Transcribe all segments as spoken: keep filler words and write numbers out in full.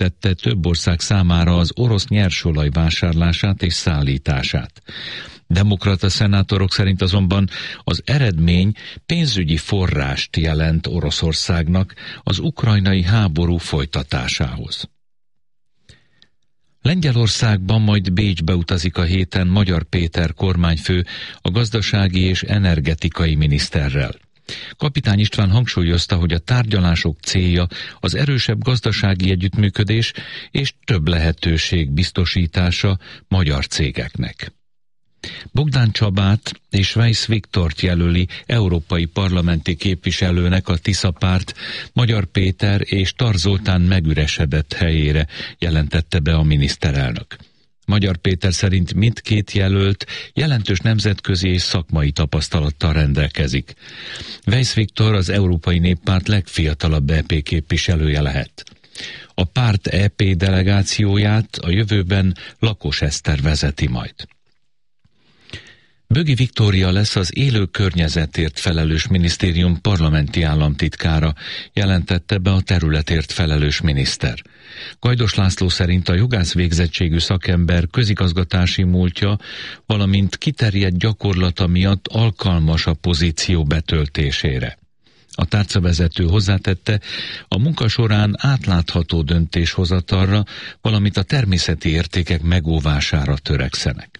tette több ország számára az orosz nyersolaj vásárlását és szállítását. Demokrata szenátorok szerint azonban az eredmény pénzügyi forrást jelent Oroszországnak az ukrajnai háború folytatásához. Lengyelországban, majd Bécsbe utazik a héten Magyar Péter kormányfő a gazdasági és energetikai miniszterrel. Kapitány István hangsúlyozta, hogy a tárgyalások célja az erősebb gazdasági együttműködés és több lehetőség biztosítása magyar cégeknek. Bogdán Csabát és Weiss Viktort jelöli európai parlamenti képviselőnek a Tisza párt Magyar Péter és Tar Zoltán megüresedett helyére, jelentette be a miniszterelnök. Magyar Péter szerint mindkét jelölt jelentős nemzetközi és szakmai tapasztalattal rendelkezik. Weiss Viktor az Európai Néppárt legfiatalabb é pé képviselője lehet. A párt é pé delegációját a jövőben Lakos Eszter vezeti majd. Bögi Viktória lesz az élő környezetért felelős minisztérium parlamenti államtitkára, jelentette be a területért felelős miniszter. Gajdos László szerint a jogász végzettségű szakember közigazgatási múltja, valamint kiterjedt gyakorlata miatt alkalmas a pozíció betöltésére. A tárcavezető hozzátette, a munka során átlátható döntéshozatalra, valamint a természeti értékek megóvására törekszenek.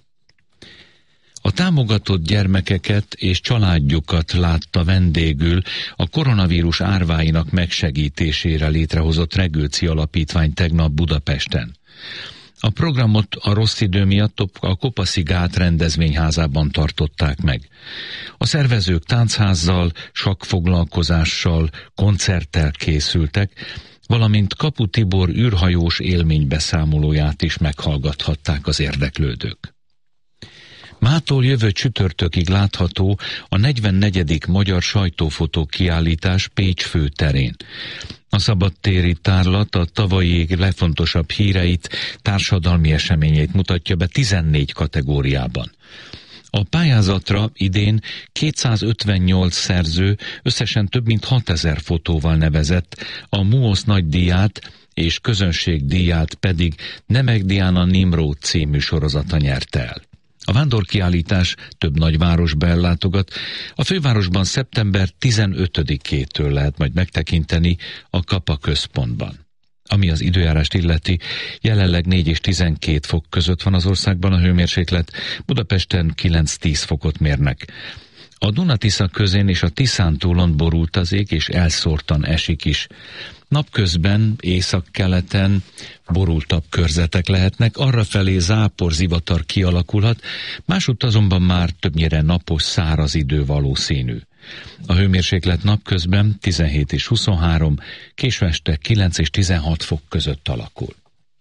A támogatott gyermekeket és családjukat látta vendégül a koronavírus árváinak megsegítésére létrehozott Regőci Alapítvány tegnap Budapesten. A programot a rossz idő miatt a Kopaszi Gát rendezvényházában tartották meg. A szervezők tánchazzal, sakkfoglalkozással, koncerttel készültek, valamint Kapu Tibor űrhajós élménybeszámolóját is meghallgathatták az érdeklődők. Mától jövő csütörtökig látható a negyvennegyedik Magyar Sajtófotó kiállítás Pécs főterén. A szabadtéri tárlat a tavalyi év legfontosabb híreit, társadalmi eseményeit mutatja be tizennégy kategóriában. A pályázatra idén kétszázötvennyolc szerző összesen több mint hatezer fotóval nevezett, a MUOSZ nagydíját és közönségdíját pedig Nemek Diana Nimród című sorozata nyerte el. A vándorkiállítás több nagyvárosba ellátogat, a fővárosban szeptember tizenötödikétől lehet majd megtekinteni a Kapa központban. Ami az időjárást illeti, jelenleg négy és tizenkét fok között van az országban a hőmérséklet, Budapesten kilenc-tíz fokot mérnek. A Duna-Tisza közén és a Tiszántúlon borult az ég, és elszórtan esik is. Napközben északkeleten borultabb körzetek lehetnek, arrafelé zápor, zivatar kialakulhat, másutt azonban már többnyire napos, száraz idő valószínű. A hőmérséklet napközben tizenhét és huszonhárom, késő este kilenc és tizenhat fok között alakul.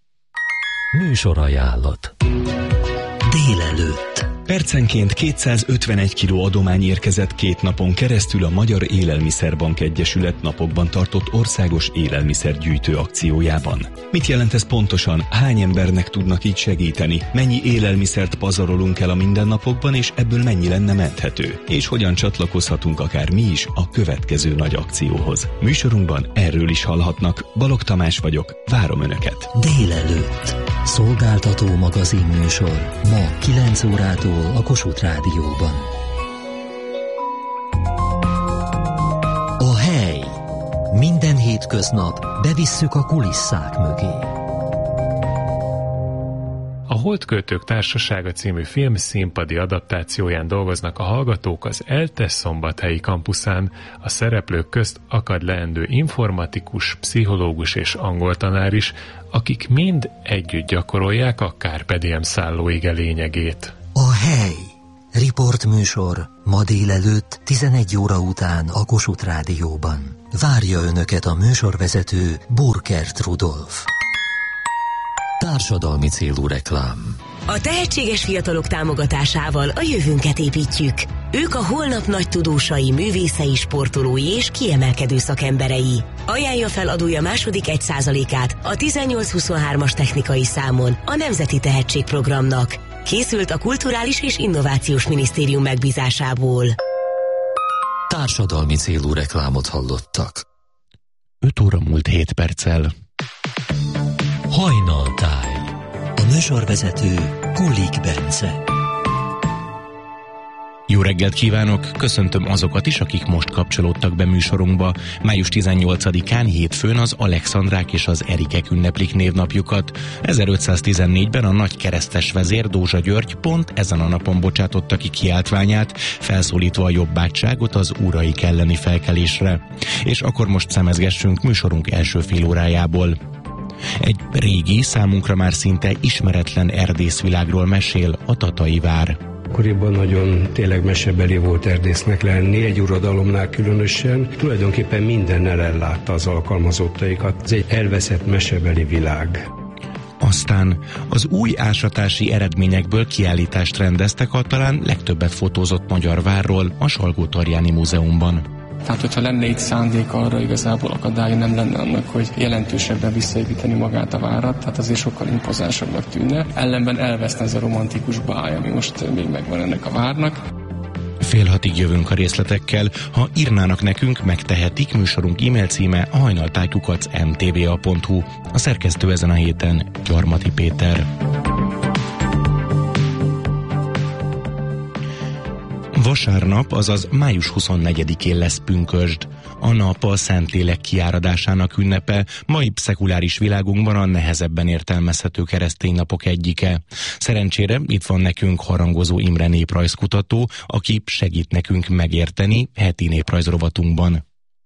Műsorajánlat. Délelőtt. Percenként kétszázötvenegy kiló adomány érkezett két napon keresztül a Magyar Élelmiszerbank Egyesület napokban tartott országos élelmiszergyűjtő akciójában. Mit jelent ez pontosan? Hány embernek tudnak így segíteni? Mennyi élelmiszert pazarolunk el a mindennapokban, és ebből mennyi lenne menthető? És hogyan csatlakozhatunk akár mi is a következő nagy akcióhoz? Műsorunkban erről is hallhatnak. Balogh Tamás vagyok, várom Önöket. Délelőtt. Szolgáltató magazin műsor. Ma kilenc órától a Kossuth Rádióban. A hely. Minden hétköznap bevisszük a kulisszák mögé. A Holdköltők Társasága című film színpadi adaptációján dolgoznak a hallgatók az ELTE szombathelyi kampuszán. A szereplők közt akad leendő informatikus, pszichológus és angol tanár is, akik mind együtt gyakorolják a Carpe Diem szállóige lényegét. A hely. Riportműsor ma délelőtt tizenegy óra után a Kossuth Rádióban. Várja Önöket a műsorvezető Burkert Rudolf. Társadalmi célú reklám. A tehetséges fiatalok támogatásával a jövőnket építjük. Ők a holnap nagy tudósai, művészei, sportolói és kiemelkedő szakemberei. Ajánlja fel adója második egy százalékát a tizennyolc huszonhármas technikai számon a Nemzeti Tehetségprogramnak. Készült a Kulturális és Innovációs Minisztérium megbízásából. Társadalmi célú reklámot hallottak. öt óra múlt hét perccel. Hajnaltáj. A műsorvezető Kulik Bence. Jó reggelt kívánok! Köszöntöm azokat is, akik most kapcsolódtak be műsorunkba. május tizennyolcadikán hétfőn az Alexandrák és az Erikek ünneplik névnapjukat. ezerötszáztizennégyben a nagy keresztes vezér Dózsa György pont ezen a napon bocsátotta ki kiáltványát, felszólítva a jobbágyságot az uraik elleni felkelésre. És akkor most szemezgessünk műsorunk első fél órájából. Egy régi, számunkra már szinte ismeretlen erdészvilágról mesél a Tatai vár. Akkoriban nagyon tényleg mesebeli volt erdésznek lenni, egy uradalomnál különösen. Tulajdonképpen mindennel ellátta az alkalmazottaikat. Ez egy elveszett mesebeli világ. Aztán az új ásatási eredményekből kiállítást rendeztek a talán legtöbbet fotózott magyar várról a Salgótarjáni Múzeumban. Tehát, hogyha lenne itt szándék arra, igazából akadálya nem lenne annak, hogy jelentősebben visszaépíteni magát a várat, tehát azért sokkal impozánsabbnak tűnne. Ellenben elveszne ez a romantikus báj, ami most még megvan ennek a várnak. Fél hatig jövünk a részletekkel. Ha írnának nekünk, megtehetik. Műsorunk e-mail címe a hajnaltáj kukac em té vé á pont hu. A szerkesztő ezen a héten Gyarmati Péter. Vasárnap, azaz május huszonnegyedikén lesz pünkösd. A nap a Szentlélek kiáradásának ünnepe, mai szekuláris világunkban a nehezebben értelmezhető keresztény napok egyike. Szerencsére itt van nekünk Harangozó Imre néprajzkutató, aki segít nekünk megérteni heti néprajzrovatunkban.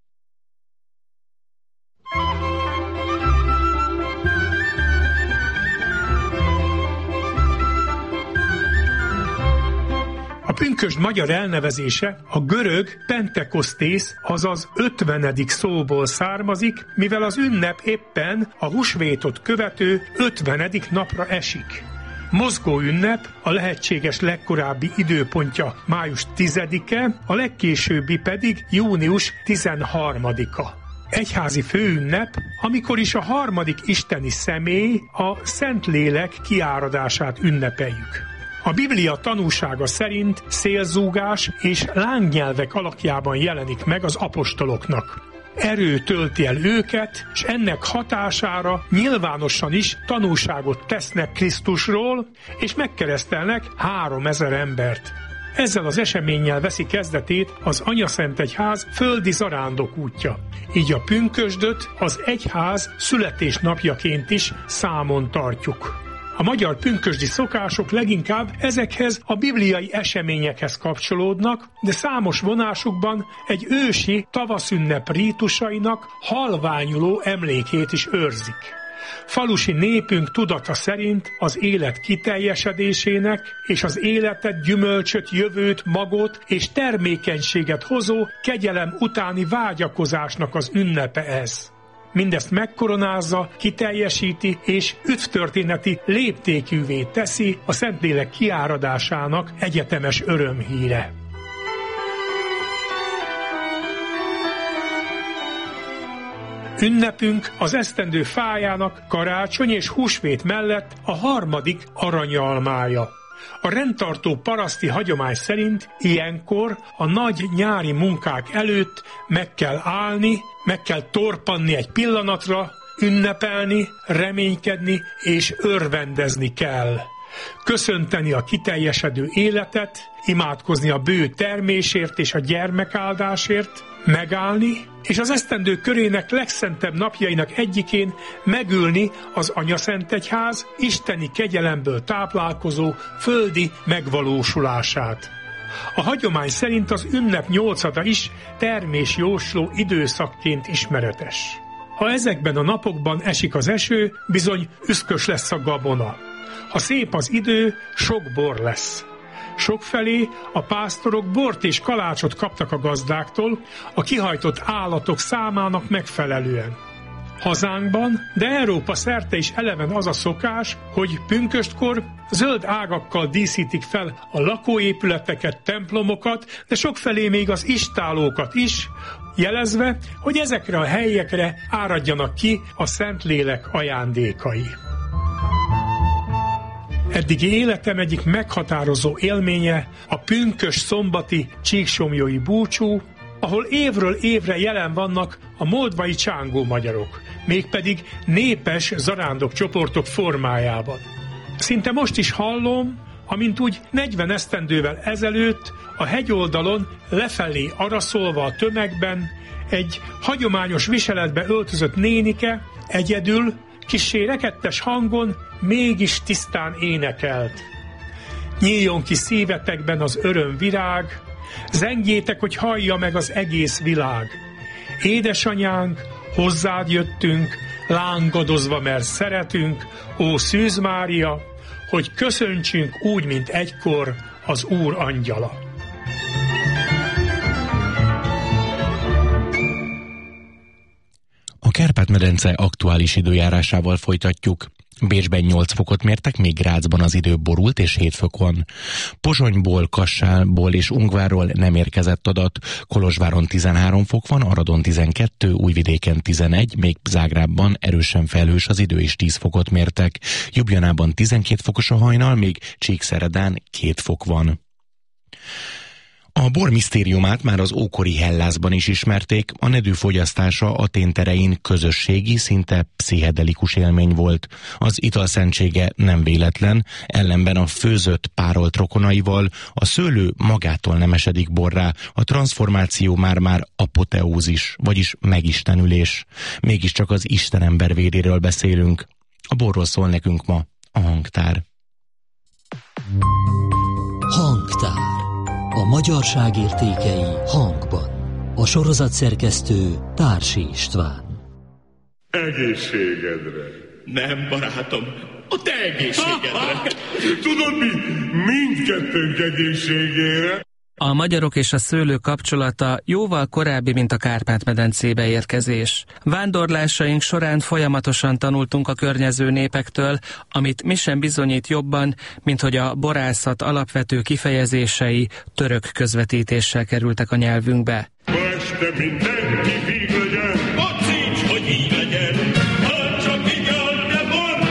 A pünkösd magyar elnevezése a görög pentekosztész, azaz ötvenedik szóból származik, mivel az ünnep éppen a húsvétot követő ötvenedik napra esik. Mozgó ünnep, a lehetséges legkorábbi időpontja május tizedike, a legkésőbbi pedig június tizenharmadika. Egyházi főünnep, amikor is a harmadik isteni személy, a Szentlélek kiáradását ünnepeljük. A Biblia tanúsága szerint szélzúgás és lángnyelvek alakjában jelenik meg az apostoloknak. Erő tölti el őket, és ennek hatására nyilvánosan is tanúságot tesznek Krisztusról, és megkeresztelnek háromezer embert. Ezzel az eseménnyel veszi kezdetét az Anyaszentegyház földi zarándok útja. Így a pünkösdöt az egyház születésnapjaként is számon tartjuk. A magyar pünkösdi szokások leginkább ezekhez a bibliai eseményekhez kapcsolódnak, de számos vonásukban egy ősi tavaszünnep rítusainak halványuló emlékét is őrzik. Falusi népünk tudata szerint az élet kiteljesedésének és az életet, gyümölcsöt, jövőt, magot és termékenységet hozó kegyelem utáni vágyakozásnak az ünnepe ez. Mindezt megkoronázza, kiteljesíti és üdvtörténeti léptékűvé teszi a Szentlélek kiáradásának egyetemes örömhíre. Ünnepünk az esztendő fájának karácsony és húsvét mellett a harmadik aranyalmája. A rendtartó paraszti hagyomány szerint ilyenkor a nagy nyári munkák előtt meg kell állni, meg kell torpanni egy pillanatra, ünnepelni, reménykedni és örvendezni kell. Köszönteni a kiteljesedő életet, imádkozni a bő termésért és a gyermekáldásért, megállni, és az esztendő körének legszentebb napjainak egyikén megülni az Anyaszentegyház isteni kegyelemből táplálkozó földi megvalósulását. A hagyomány szerint az ünnep nyolcada is termésjósló időszakként ismeretes. Ha ezekben a napokban esik az eső, bizony üszkös lesz a gabona. Ha szép az idő, sok bor lesz. Sokfelé a pásztorok bort és kalácsot kaptak a gazdáktól, a kihajtott állatok számának megfelelően. Hazánkban, de Európa szerte is eleven az a szokás, hogy pünköstkor zöld ágakkal díszítik fel a lakóépületeket, templomokat, de sokfelé még az istállókat is, jelezve, hogy ezekre a helyekre áradjanak ki a Szentlélek ajándékai. Eddigi életem egyik meghatározó élménye a pünkösd szombati csíksomlyói búcsú, ahol évről évre jelen vannak a moldvai csángó magyarok, mégpedig népes zarándok csoportok formájában. Szinte most is hallom, amint úgy negyven esztendővel ezelőtt a hegyoldalon lefelé araszolva a tömegben egy hagyományos viseletbe öltözött nénike egyedül, kissé rekettes hangon mégis tisztán énekelt. Nyíljon ki szívetekben az öröm virág, zengjétek, hogy hallja meg az egész világ. Édesanyánk, hozzád jöttünk, lángadozva, mert szeretünk, ó Szűz Mária, hogy köszöntsünk úgy, mint egykor az Úr angyala. A Kárpát-medence aktuális időjárásával folytatjuk. Bécsben nyolc fokot mértek, még Grácsban az idő borult és hét fok van. Pozsonyból, Kassálból és Ungvárról nem érkezett adat. Kolozsváron tizenhárom fok van, Aradon tizenkettő, Újvidéken tizenegy, még Zágrábban erősen felhős az idő és tíz fokot mértek. Ljubljanában tizenkét fokos a hajnal, még Csíkszeredán két fok van. A bor misztériumát már az ókori Hellászban is ismerték, a nedű fogyasztása Atén terein közösségi, szinte pszichedelikus élmény volt. Az italszentsége nem véletlen, ellenben a főzött, párolt rokonaival a szőlő magától nem esedik borrá, a transformáció már-már apoteózis, vagyis megistenülés. Mégiscsak az Istenember véréről beszélünk. A borról szól nekünk ma a hangtár. Hangtár. A magyarság értékei hangban. A sorozat szerkesztő Társi István. Egészségedre. Nem, barátom, a te egészségedre. Tudod mi? Mindkettőnk egészségére. A magyarok és a szőlő kapcsolata jóval korábbi, mint a Kárpát-medencébe érkezés. Vándorlásaink során folyamatosan tanultunk a környező népektől, amit mi sem bizonyít jobban, mint hogy a borászat alapvető kifejezései török közvetítéssel kerültek a nyelvünkbe. Ma este mindenki víg legyen, ott sincs, hogy így legyen, ha csak igyal, de bor!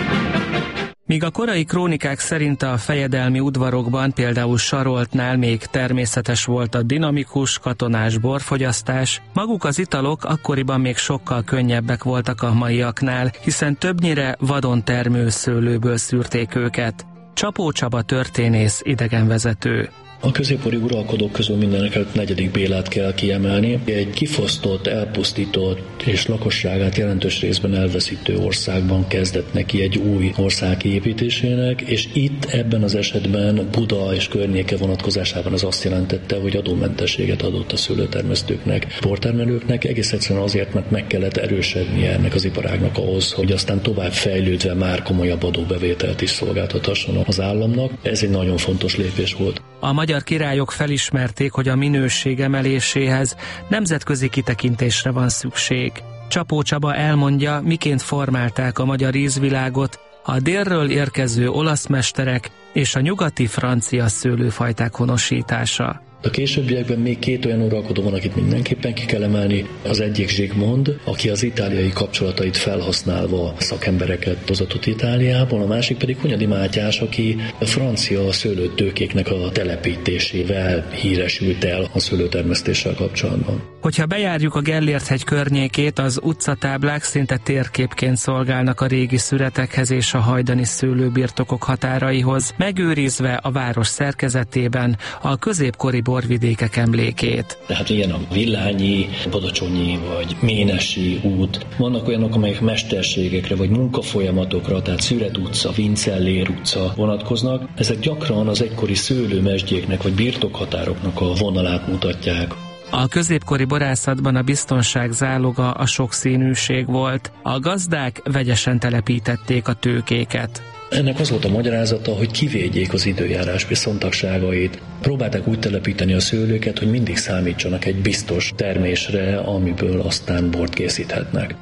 Míg a korai krónikák szerint a fejedelmi udvarokban, például Saroltnál még természetes volt a dinamikus, katonás borfogyasztás, maguk az italok akkoriban még sokkal könnyebbek voltak a maiaknál, hiszen többnyire vadon termő szőlőből szűrték őket. Csapó Csaba történész, idegenvezető. A középkori uralkodók közül mindenekelőtt negyedik Bélát kell kiemelni. Egy kifosztott, elpusztított és lakosságát jelentős részben elveszítő országban kezdett neki egy új ország kiépítésének, és itt ebben az esetben Buda és környéke vonatkozásában az azt jelentette, hogy adómentességet adott a szőlőtermesztőknek, bortermelőknek, egész egyszerűen azért, mert meg kellett erősödnie ennek az iparágnak ahhoz, hogy aztán tovább fejlődve már komolyabb adóbevételt is szolgáltathasson az államnak. Ez egy nagyon fontos lépés volt. A magyar királyok felismerték, hogy a minőség emeléséhez nemzetközi kitekintésre van szükség. Csapó Csaba elmondja, miként formálták a magyar ízvilágot a délről érkező olasz mesterek és a nyugati francia szőlőfajták honosítása. A későbbiekben még két olyan uralkodó van, akit mindenképpen ki kell emelni. Az egyik Zsigmond, aki az itáliai kapcsolatait felhasználva szakembereket hozott Itáliából, a másik pedig Hunyadi Mátyás, aki a francia szőlőtőkéknek a telepítésével híresült el a szőlőtermesztéssel kapcsolatban. Hogyha bejárjuk a Gellért-hegy környékét, az utcatáblák szinte térképként szolgálnak a régi szüretekhez és a hajdani szőlőbirtokok határaihoz, megőrizve a város szerkezetében a középkori borvidékek emlékét. Tehát ilyen a Villányi, Badacsonyi vagy Ménesi út. Vannak olyanok, amelyek mesterségekre vagy munkafolyamatokra, tehát Szüret utca, Vincellér utca vonatkoznak. Ezek gyakran az egykori szőlőmezgyéknek vagy birtokhatároknak a vonalát mutatják. A középkori borászatban a biztonság záloga a sokszínűség volt. A gazdák vegyesen telepítették a tőkéket. Ennek az volt a magyarázata, hogy kivédjék az időjárás viszontagságait. Próbálták úgy telepíteni a szőlőket, hogy mindig számítsanak egy biztos termésre, amiből aztán bort készíthetnek.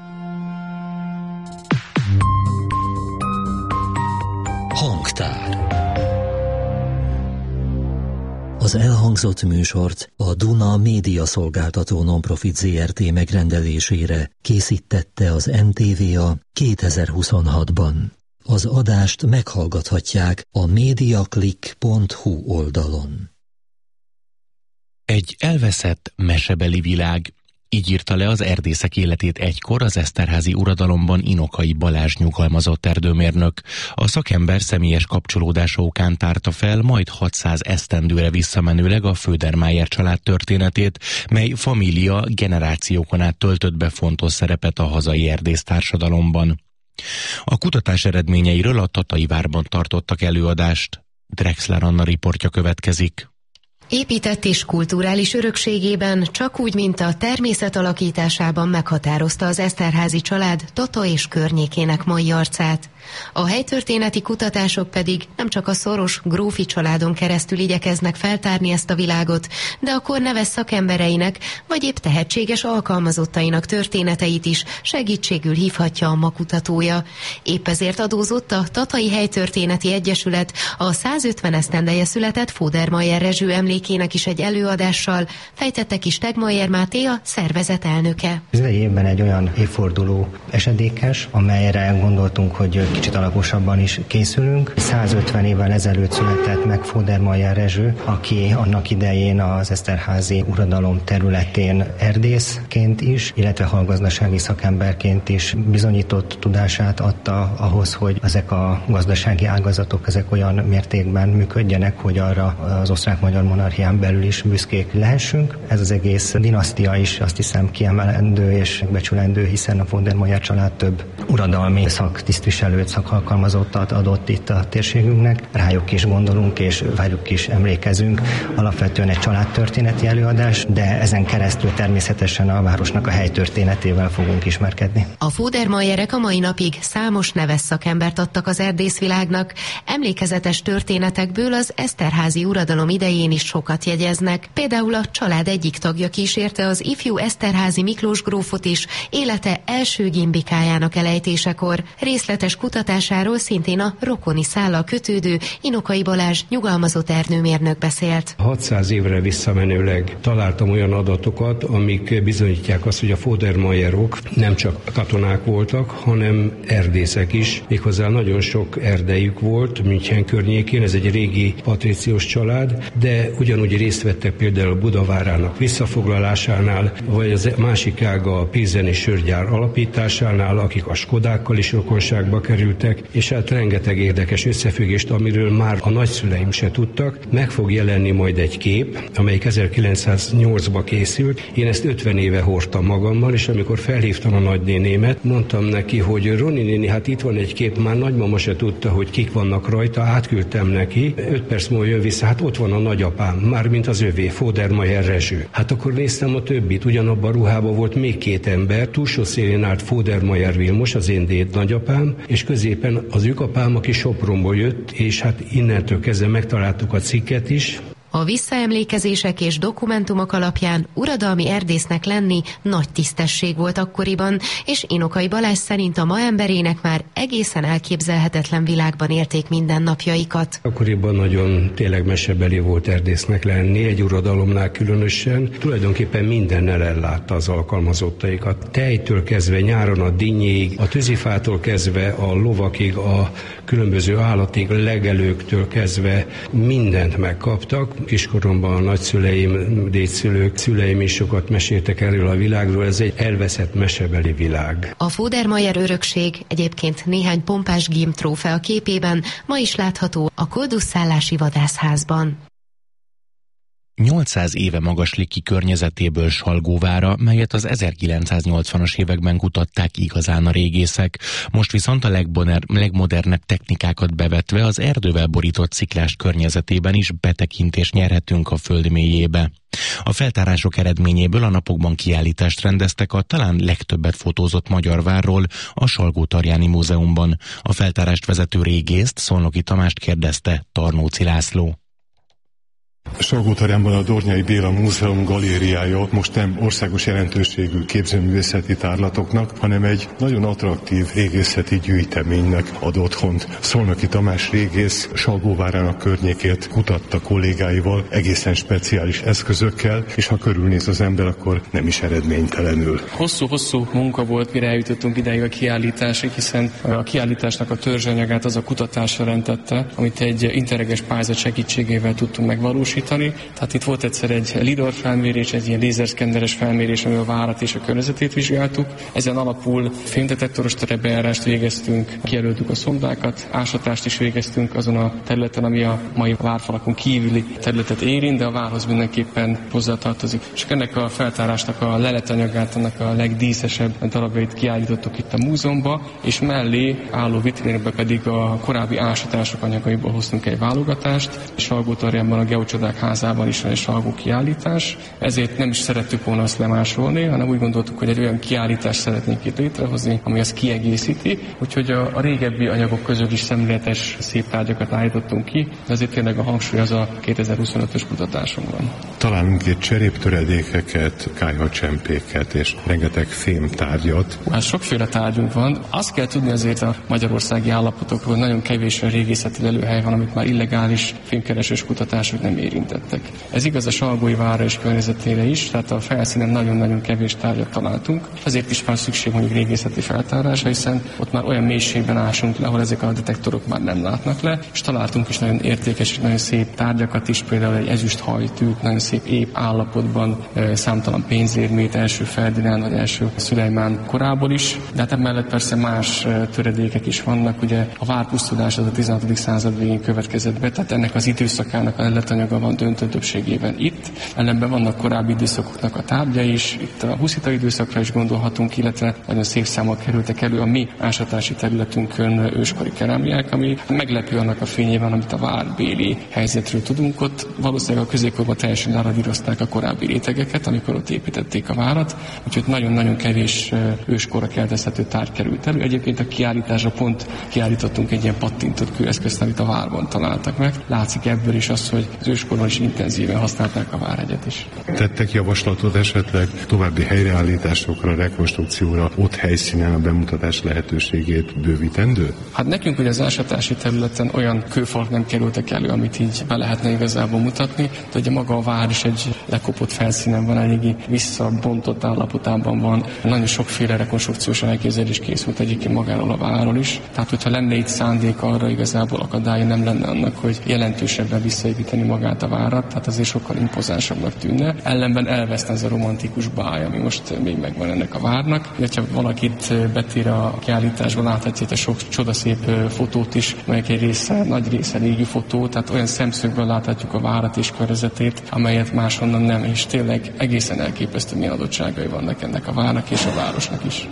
Hangtár. Az elhangzott műsort a Duna Média Szolgáltató Nonprofit zé er té megrendelésére készítette az en té vé á kétezer-huszonhatban. Az adást meghallgathatják a mediaclick pont hu oldalon. Egy elveszett mesebeli világ. Így írta le az erdészek életét egykor az Eszterházy uradalomban Inokai Balázs nyugalmazott erdőmérnök. A szakember személyes kapcsolódása okán tárta fel majd hatszáz esztendőre visszamenőleg a Födermájer család történetét, mely família generációkon át töltött be fontos szerepet a hazai erdész társadalomban. A kutatás eredményeiről a Tatai-várban tartottak előadást. Drexler Anna riportja következik. Épített és kulturális örökségében, csak úgy, mint a természet alakításában meghatározta az Eszterházy család Tata és környékének mai arcát. A helytörténeti kutatások pedig nem csak a szoros grófi családon keresztül igyekeznek feltárni ezt a világot, de a kor neves szakembereinek, vagy épp tehetséges alkalmazottainak történeteit is segítségül hívhatja a makutatója. Épp ezért adózott a Tatai Helytörténeti Egyesület a százötven esztendeje született Födermájer Rezső emlékének is egy előadással, fejtette ki Stegmajer Máté, a szervezet elnöke. Ez egy évben egy olyan évforduló esedékes, amelyre gondoltunk, hogy kicsit alaposabban is készülünk. százötven évvel ezelőtt született meg Födermájer Rezső, aki annak idején az Eszterházy uradalom területén erdészként is, illetve hallgazdasági szakemberként is bizonyított tudását adta ahhoz, hogy ezek a gazdasági ágazatok ezek olyan mértékben működjenek, hogy arra az osztrák-magyar monarchián belül is büszkék lehessünk. Ez az egész dinasztia is azt hiszem kiemelendő és becsülendő, hiszen a Födermájer család több uradalmi szaktisztviselőt, szakalkalmazottat adott itt a térségünknek. Rájuk is gondolunk, és rájuk is emlékezünk. Alapvetően egy családtörténeti előadás, de ezen keresztül természetesen a városnak a helytörténetével fogunk ismerkedni. A Födermájerek a mai napig számos neves szakembert adtak az erdészvilágnak. Emlékezetes történetekből az Eszterházy uradalom idején is sokat jegyeznek. Például a család egyik tagja kísérte az ifjú Eszterházy Miklós grófot is élete első gimbikájának elejtésekor. Részletes kutatásáról szintén a rokoni szállal kötődő Inokai Balázs nyugalmazott erdőmérnök beszélt. hatszáz évre visszamenőleg találtam olyan adatokat, amik bizonyítják azt, hogy a Födermájerok nem csak katonák voltak, hanem erdészek is. Méghozzá nagyon sok erdejük volt München környékén, ez egy régi patríciós család, de ugyanúgy részt vettek például Budavárának visszafoglalásánál, vagy az másik ága a Pilzeni sörgyár alapításánál, akik a Skodákkal is rokonságba kerültek, és hát rengeteg érdekes összefüggést, amiről már a nagyszüleim se tudtak. Meg fog jelenni majd egy kép, amelyik ezerkilencszáznyolcban készült. Én ezt ötven éve hordtam magammal, és amikor felhívtam a nagynénémet, mondtam neki, hogy Roni néni, hát itt van egy kép, már nagymama se tudta, hogy kik vannak rajta, átküldtem neki, öt perc múlva jön vissza, hát ott van a nagyapám, mármint az övé, Födermájer Rezső. Hát akkor néztem a többit, ugyanabban a ruhában volt még két ember, túlsó szélén állt Födermájer Vilmos, az én déd nagyapám, és középen az ükapám, aki Sopronból jött, és hát innentől kezdve megtaláltuk a cikket is. A visszaemlékezések és dokumentumok alapján uradalmi erdésznek lenni nagy tisztesség volt akkoriban, és Inokai Balázs szerint a ma emberének már egészen elképzelhetetlen világban élték mindennapjaikat. Akkoriban nagyon tényleg mesebeli volt erdésznek lenni, egy uradalomnál különösen. Tulajdonképpen mindennel ellátta az alkalmazottaikat. Tejtől kezdve nyáron a dinnyéig, a tűzifától kezdve a lovakig, a különböző állatig, legelőktől kezdve mindent megkaptak. Kiskoromban a nagyszüleim, dédszülők, szüleim is sokat meséltek erről a világról, ez egy elveszett mesebeli világ. A Födermájer örökség egyébként néhány pompás gímtrófea képében ma is látható a Koldusszállási vadászházban. nyolcszáz éve magaslik ki környezetéből Salgóvára, melyet az ezerkilencszáznyolcvanas években kutatták igazán a régészek. Most viszont a legboner, legmodernebb technikákat bevetve az erdővel borított sziklás környezetében is betekintést nyerhetünk a föld mélyébe. A feltárások eredményéből a napokban kiállítást rendeztek a talán legtöbbet fotózott magyar várról a Salgótarjáni Múzeumban. A feltárást vezető régészt, Szolnoki Tamást kérdezte Tarnóci László. Salgótarjánban a Dornyai Béla Múzeum galériája most nem országos jelentőségű képzőművészeti tárlatoknak, hanem egy nagyon attraktív régészeti gyűjteménynek ad otthont. Szolnoki Tamás régész Salgóvárának környékét kutatta kollégáival egészen speciális eszközökkel, és ha körülnéz az ember, akkor nem is eredménytelenül. Hosszú-hosszú munka volt, mire eljutottunk ideig a kiállításig, hiszen a kiállításnak a törzsanyagát az a kutatás jelentette, amit egy interreges pályázat segítségével tudtunk megvalósítani. megvalósítani. Tehát itt volt egyszer egy lidar felmérés, egy ilyen lézerszkenneres felmérés, amivel a várat és a környezetét vizsgáltuk. Ezen alapul fémdetektoros terepbejárást végeztünk, kijelöltük a szondákat, ásatást is végeztünk azon a területen, ami a mai várfalakon kívüli területet érint, de a várhoz mindenképpen hozzátartozik. És ennek a feltárásnak a leletanyagát, annak a legdíszesebb darabjait kiállítottuk itt a múzeumban, és mellé álló vitrinekbe pedig a korábbi ásatások anyagaiból hoztunk egy válogatást, és Salgótarjánban a Geocsodák házában is van egy salgó kiállítás. Ezért nem is szerettük volna azt lemásolni, hanem úgy gondoltuk, hogy egy olyan kiállítást szeretnénk itt létrehozni, ami azt kiegészíti, úgyhogy a, a régebbi anyagok közül is szemléletes szép tárgyakat állítottunk ki, de azért tényleg a hangsúly az a kétezer-huszonötös kutatásunkban. Találunk itt cseréptöredékeket, kályhacsempéket és rengeteg fémtárgyat. Hát sokféle tárgyunk van. Azt kell tudni azért a magyarországi állapotokról, hogy nagyon kevés a régészeti lelőhely van, amit már illegális fémkeresős kutatások nem érintettek. Ez igaz a Salgói várra és környezetére is, tehát a felszínen nagyon-nagyon kevés tárgyat találtunk. Ezért is van szükség mondjuk régészeti feltárásra, hiszen ott már olyan mélységben ásunk le, ahol ezek a detektorok már nem látnak le, és találtunk is nagyon értékes és nagyon szép tárgyakat is, például egy ezüst hajtűt, nagyon szép épp állapotban, számtalan pénzérmét, első Ferdinand vagy első Szulejmán korából is, de hát emellett persze más töredékek is vannak, ugye a várpusztulás az a tizenhatodik század végén következett be, tehát ennek az időszakának a leletanyaga van döntő többségében itt, ellenben vannak korábbi időszakoknak a tárgyai is, itt a huszita időszakra is gondolhatunk, illetve nagyon szép számok kerültek elő a mi ásatási területünkön őskori kerámiák, ami meglepő annak a fényében, amit a várbéli helyzetről tudunk. Ott valószínűleg a középkorban teljesen leradírozták a korábbi rétegeket, amikor ott építették a várat, úgyhogy nagyon-nagyon kevés őskorra keltezhető tárgy került elő. Egyébként a kiállításra pont kiállítottunk egy ilyen pattintott kőeszközt, amit a várban találtak meg. Látszik ebből is az, hogy az őskorban is intenzíven használták a várhegyet is. Tettek javaslatot esetleg további helyreállításokra, rekonstrukcióra, ott helyszínen a bemutatás lehetőségét bővítendő? Hát nekünk ugye az ásatási területen olyan kőfalak nem kerültek elő, amit így be lehetne igazából mutatni, de ugye maga a vár is egy lekopott felszínen van, eléggé visszabontott állapotában van. Nagyon sokféle rekonstrukciós elképzelés készült egyébként magáról a várról is. Tehát, hogyha lenne itt szándék arra, igazából akadálya nem lenne annak, hogy jelentősebben visszaépíteni magát a várat, tehát azért sokkal impozánsabbnak tűnne. Ellenben elveszne ez a romantikus báj, ami most még megvan ennek a várnak. Ha valakit betér a kiállításban, láthatja a sok csodaszép fotót is, melyek egy része, nagy része régi fotó, tehát olyan szemszögből láthatjuk a várat és környezetét, amelyet máshonnan nem, és tényleg egészen elképesztő milyen adottságai vannak ennek a várnak és a városnak is.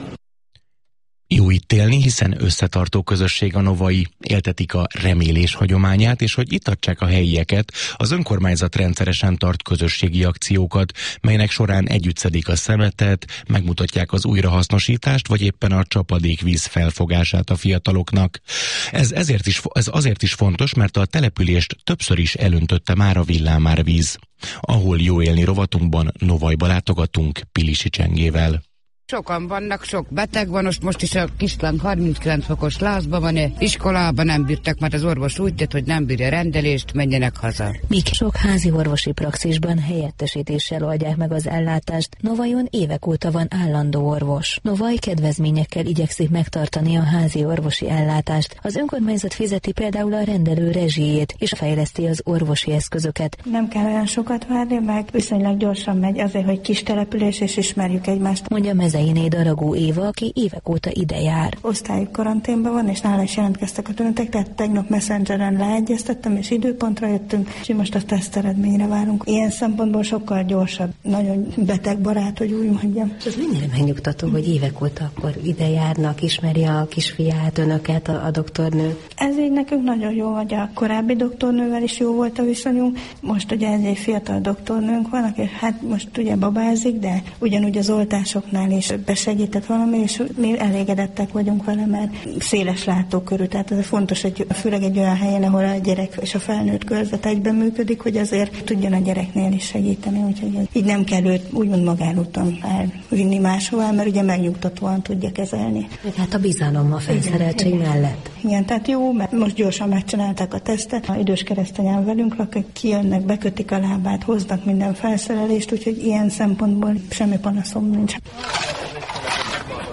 Jó itt élni, hiszen összetartó közösség a Novai, éltetik a remélés hagyományát, és hogy itatják a helyieket, az önkormányzat rendszeresen tart közösségi akciókat, melynek során együtt szedik a szemetet, megmutatják az újrahasznosítást, vagy éppen a csapadékvíz felfogását a fiataloknak. Ez, ezért is, ez azért is fontos, mert a települést többször is elöntötte már a villámárvíz. Ahol jó élni rovatunkban Novajba látogatunk Pilisi Csengével. Sokan vannak, sok beteg van, most, most is a kislány harminckilenc fokos lázban van, iskolában nem bírtak, mert az orvos úgy tett, hogy nem bírja rendelést, menjenek haza. Míg sok házi orvosi praxisban helyettesítéssel oldják meg az ellátást, Novajon évek óta van állandó orvos. Novaj kedvezményekkel igyekszik megtartani a házi orvosi ellátást. Az önkormányzat fizeti például a rendelő rezsijét, és fejleszti az orvosi eszközöket. Nem kell olyan sokat várni, meg viszonylag gyorsan megy azért, hogy kis település, és ismerjük egymást. Mondja Mezeiné Daragó Éva, aki évek óta ide jár. Osztályuk karanténban van, és nála is jelentkeztek a tünetek, tehát tegnap Messengeren leegyeztettem, és időpontra jöttünk, és most a teszt eredményre várunk. Ilyen szempontból sokkal gyorsabb, nagyon betegbarát, hogy úgy mondjam. Ez mennyire megnyugtató, hogy évek óta akkor ide járnak, ismeri a kisfiát, önöket, a, a doktornő? Ez így nekünk nagyon jó, hogy a korábbi doktornővel is jó volt a viszonyunk. Most ugye ez egy fiatal doktornőnk van, aki hát most ugye babázik, de ugyanúgy az oltásoknál is besegített valami, és mi elégedettek vagyunk vele, mert széles látókörű, tehát ez fontos, hogy főleg egy olyan helyen, ahol a gyerek és a felnőtt körzet egyben működik, hogy azért tudjon a gyereknél is segíteni, úgyhogy így nem kell őt úgymond magánúton elvinni máshova, mert ugye megnyugtatóan tudja kezelni. Hát a bizalom a felszereltség mellett. Igen, tehát jó, mert most gyorsan megcsinálták a tesztet, a idős keresztanyán velünk lakik, kijönnek, bekötik a lábát, hoznak minden felszerelést, úgyhogy ilyen szempontból semmi panaszom nincs.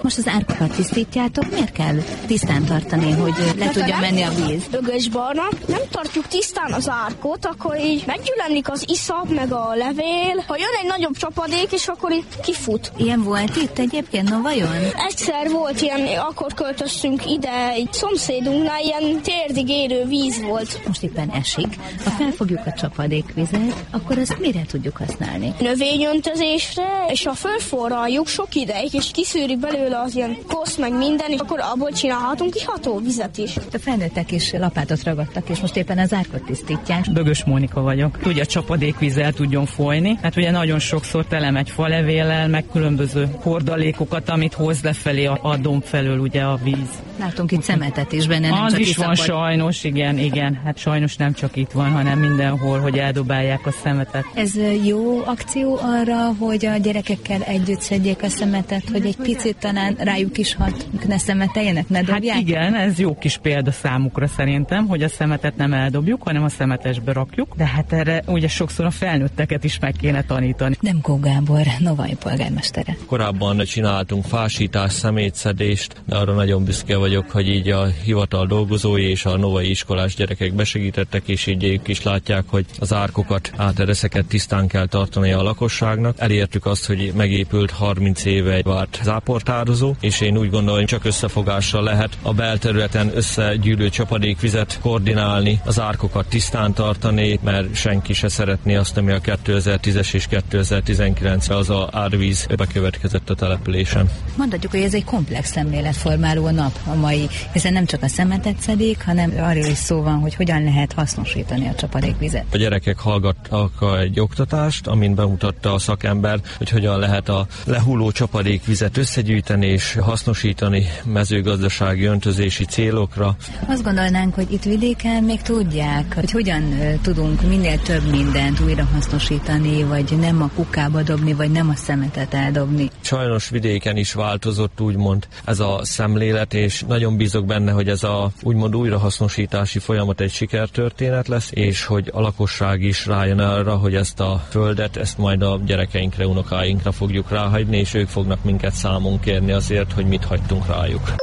Most az árkokat tisztítjátok, miért kell tisztán tartani, hogy le tudja menni a víz? Bögösbarna, nem tartjuk tisztán az árkot, akkor így meggyülemlik az iszap, meg a levél. Ha jön egy nagyobb csapadék, és akkor így kifut. Ilyen volt itt egyébként, no vajon? Egyszer volt ilyen, akkor költöztünk ide, egy szomszédunknál ilyen térdig érő víz volt. Most éppen esik. Ha felfogjuk a csapadékvizet, akkor azt mire tudjuk használni? Növényöntözésre, és ha fölforraljuk sok ideig, és kiszűri belőle az ilyen kosz meg minden, és akkor abból csinálhatunk iható vizet is. A felnőttek is lapátot ragadtak, és most éppen az árkot tisztítják. Bögös Mónika vagyok. Ugye a csapadékvíz el tudjon folyni. Hát ugye nagyon sokszor telemegy falevéllel, meg különböző hordalékokat, amit hoz lefelé a, a domb felől ugye a víz. Látunk itt szemetet is benne, nem az csak is iszapot. Van sajnos, igen, igen. Hát sajnos nem csak itt van, hanem mindenhol, hogy eldobálják a szemetet. Ez jó akció arra, hogy a gyerekekkel együtt szedjék a szemetet, hogy egy picit talán rájuk is hat, ne szemeteljenek, ne dobják? Hát igen, ez jó kis példa számukra szerintem, hogy a szemetet nem eldobjuk, hanem a szemetesbe rakjuk, de hát erre ugye sokszor a felnőtteket is meg kéne tanítani. Demkó Gábor, Novai polgármestere. Korábban csináltunk fásítást, szemétszedést, de arra nagyon büszke vagyok, hogy így a hivatal dolgozói és a novai iskolás gyerekek besegítettek, és így ők is látják, hogy az árkokat, átereszeket tisztán kell tartani a lakosságnak. Elértük azt, hogy megépült harminc éve egy várt záportározó, és én úgy gondolom, hogy csak összefogással lehet a belterületen összegyűlő csapadékvizet koordinálni, az árkokat tisztán tartani, mert senki se szeretné azt, ami a kétezer-tízes és kétezer-tizenkilencre az a árvíz bekövetkezett a településen. Mondhatjuk, hogy ez egy komplex szemléletformáló nap a mai, hiszen nem csak a szemetet szedik, hanem arról is szó van, hogy hogyan lehet hasznosítani a csapadékvizet. A gyerekek hallgattak egy oktatást, amin bemutatta a szakember, hogy hogyan lehet a lehulló csapadékvizet összegyűjteni és hasznosítani mezőgazdasági öntözési célokra. Azt gondolnánk, hogy itt vidéken még tudják, hogy hogyan tudunk minél több mindent újra hasznosítani, vagy nem a kukába dobni, vagy nem a szemetet eldobni. Sajnos vidéken is változott úgymond ez a szemlélet, és nagyon bízok benne, hogy ez a úgymond újrahasznosítási folyamat egy sikertörténet lesz, és hogy a lakosság is rájön arra, hogy ezt a földet, ezt majd a gyerekeinkre, unokáinkra fogjuk ráhagyni, és ők fognak minket számon kérni azért, hogy mit hagytunk rájuk.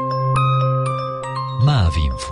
Mávinfo.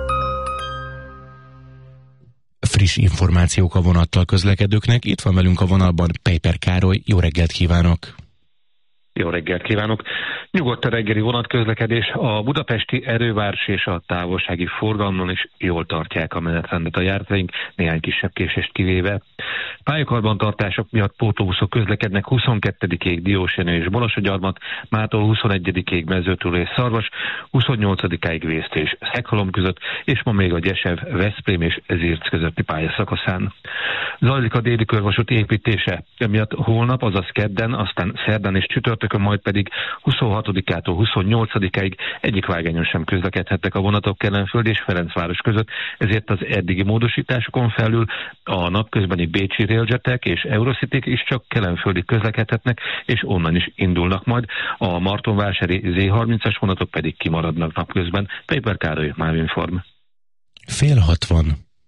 Friss információk a vonattal közlekedőknek. Itt van velünk a vonalban Pejper Károly. Jó reggelt kívánok! Jó reggelt kívánok! Nyugodt a reggeli vonatközlekedés, a budapesti Erőváros és a távolsági forgalmon is jól tartják a menetrendet a járataink, néhány kisebb késést kivéve. Pályakarbantartások miatt pótlóbuszok közlekednek huszonkettedikéig Diósjenő és Balassagyarmat, mától huszonegyedikéig Mezőtúr és Szarvas, huszonnyolcadikáig Vészt és Szeghalom között, és ma még a Gyesev, Veszprém és Zirc közötti pályaszakaszán. Zajlik a déli körvasút építése, emiatt holnap, azaz kedden, aztán szerdán és csütörtökön, majd pedig huszonhatodikától huszonnyolcadikáig egyik vágányon sem közlekedhettek a vonatok Kelenföld és Ferencváros között, ezért az eddigi módosításokon felül a napközbeni bécsi railjetek és Eurocityk is csak kelenföldig közlekedhetnek, és onnan is indulnak majd. A martonvásári zé harmincas vonatok pedig kimaradnak napközben. Pejper Károly, Mávinform. Fél hatvan.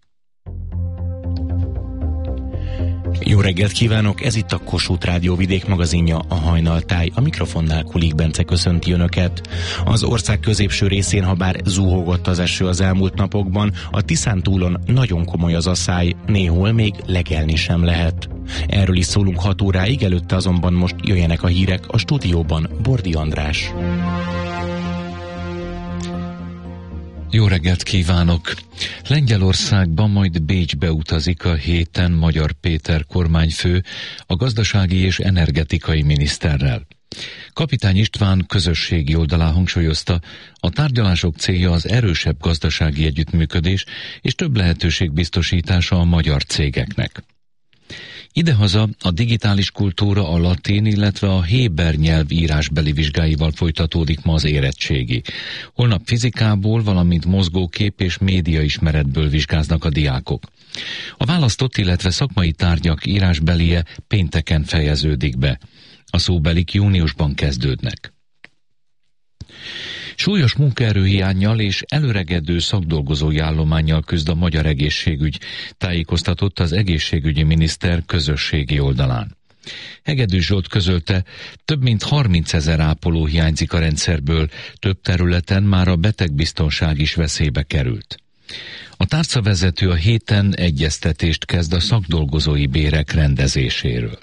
Jó reggelt kívánok, ez itt a Kossuth Rádió Vidék magazinja, a Hajnaltáj. A mikrofonnál Kulik Bence köszönti Önöket. Az ország középső részén, ha bár zuhogott az eső az elmúlt napokban, a Tiszántúlon nagyon komoly az asszály, néhol még legelni sem lehet. Erről is szólunk hat óráig, előtte azonban most jöjjenek a hírek, a stúdióban Bordi András. Jó reggelt kívánok! Lengyelországban, majd Bécsbe utazik a héten Magyar Péter kormányfő a gazdasági és energetikai miniszterrel. Kapitány István közösségi oldalán hangsúlyozta, a tárgyalások célja az erősebb gazdasági együttműködés és több lehetőség biztosítása a magyar cégeknek. Idehaza a digitális kultúra, a latin, illetve a héber nyelv írásbeli vizsgáival folytatódik ma az érettségi. Holnap fizikából, valamint mozgókép és médiaismeretből vizsgáznak a diákok. A választott, illetve szakmai tárgyak írásbelie pénteken fejeződik be. A szóbelik júniusban kezdődnek. Súlyos munkaerőhiánnyal és előregedő szakdolgozói állománnyal küzd a magyar egészségügy, tájékoztatott az egészségügyi miniszter közösségi oldalán. Hegedű Zsolt közölte, több mint harmincezer ápoló hiányzik a rendszerből, több területen már a betegbiztonság is veszélybe került. A tárcavezető a héten egyeztetést kezd a szakdolgozói bérek rendezéséről.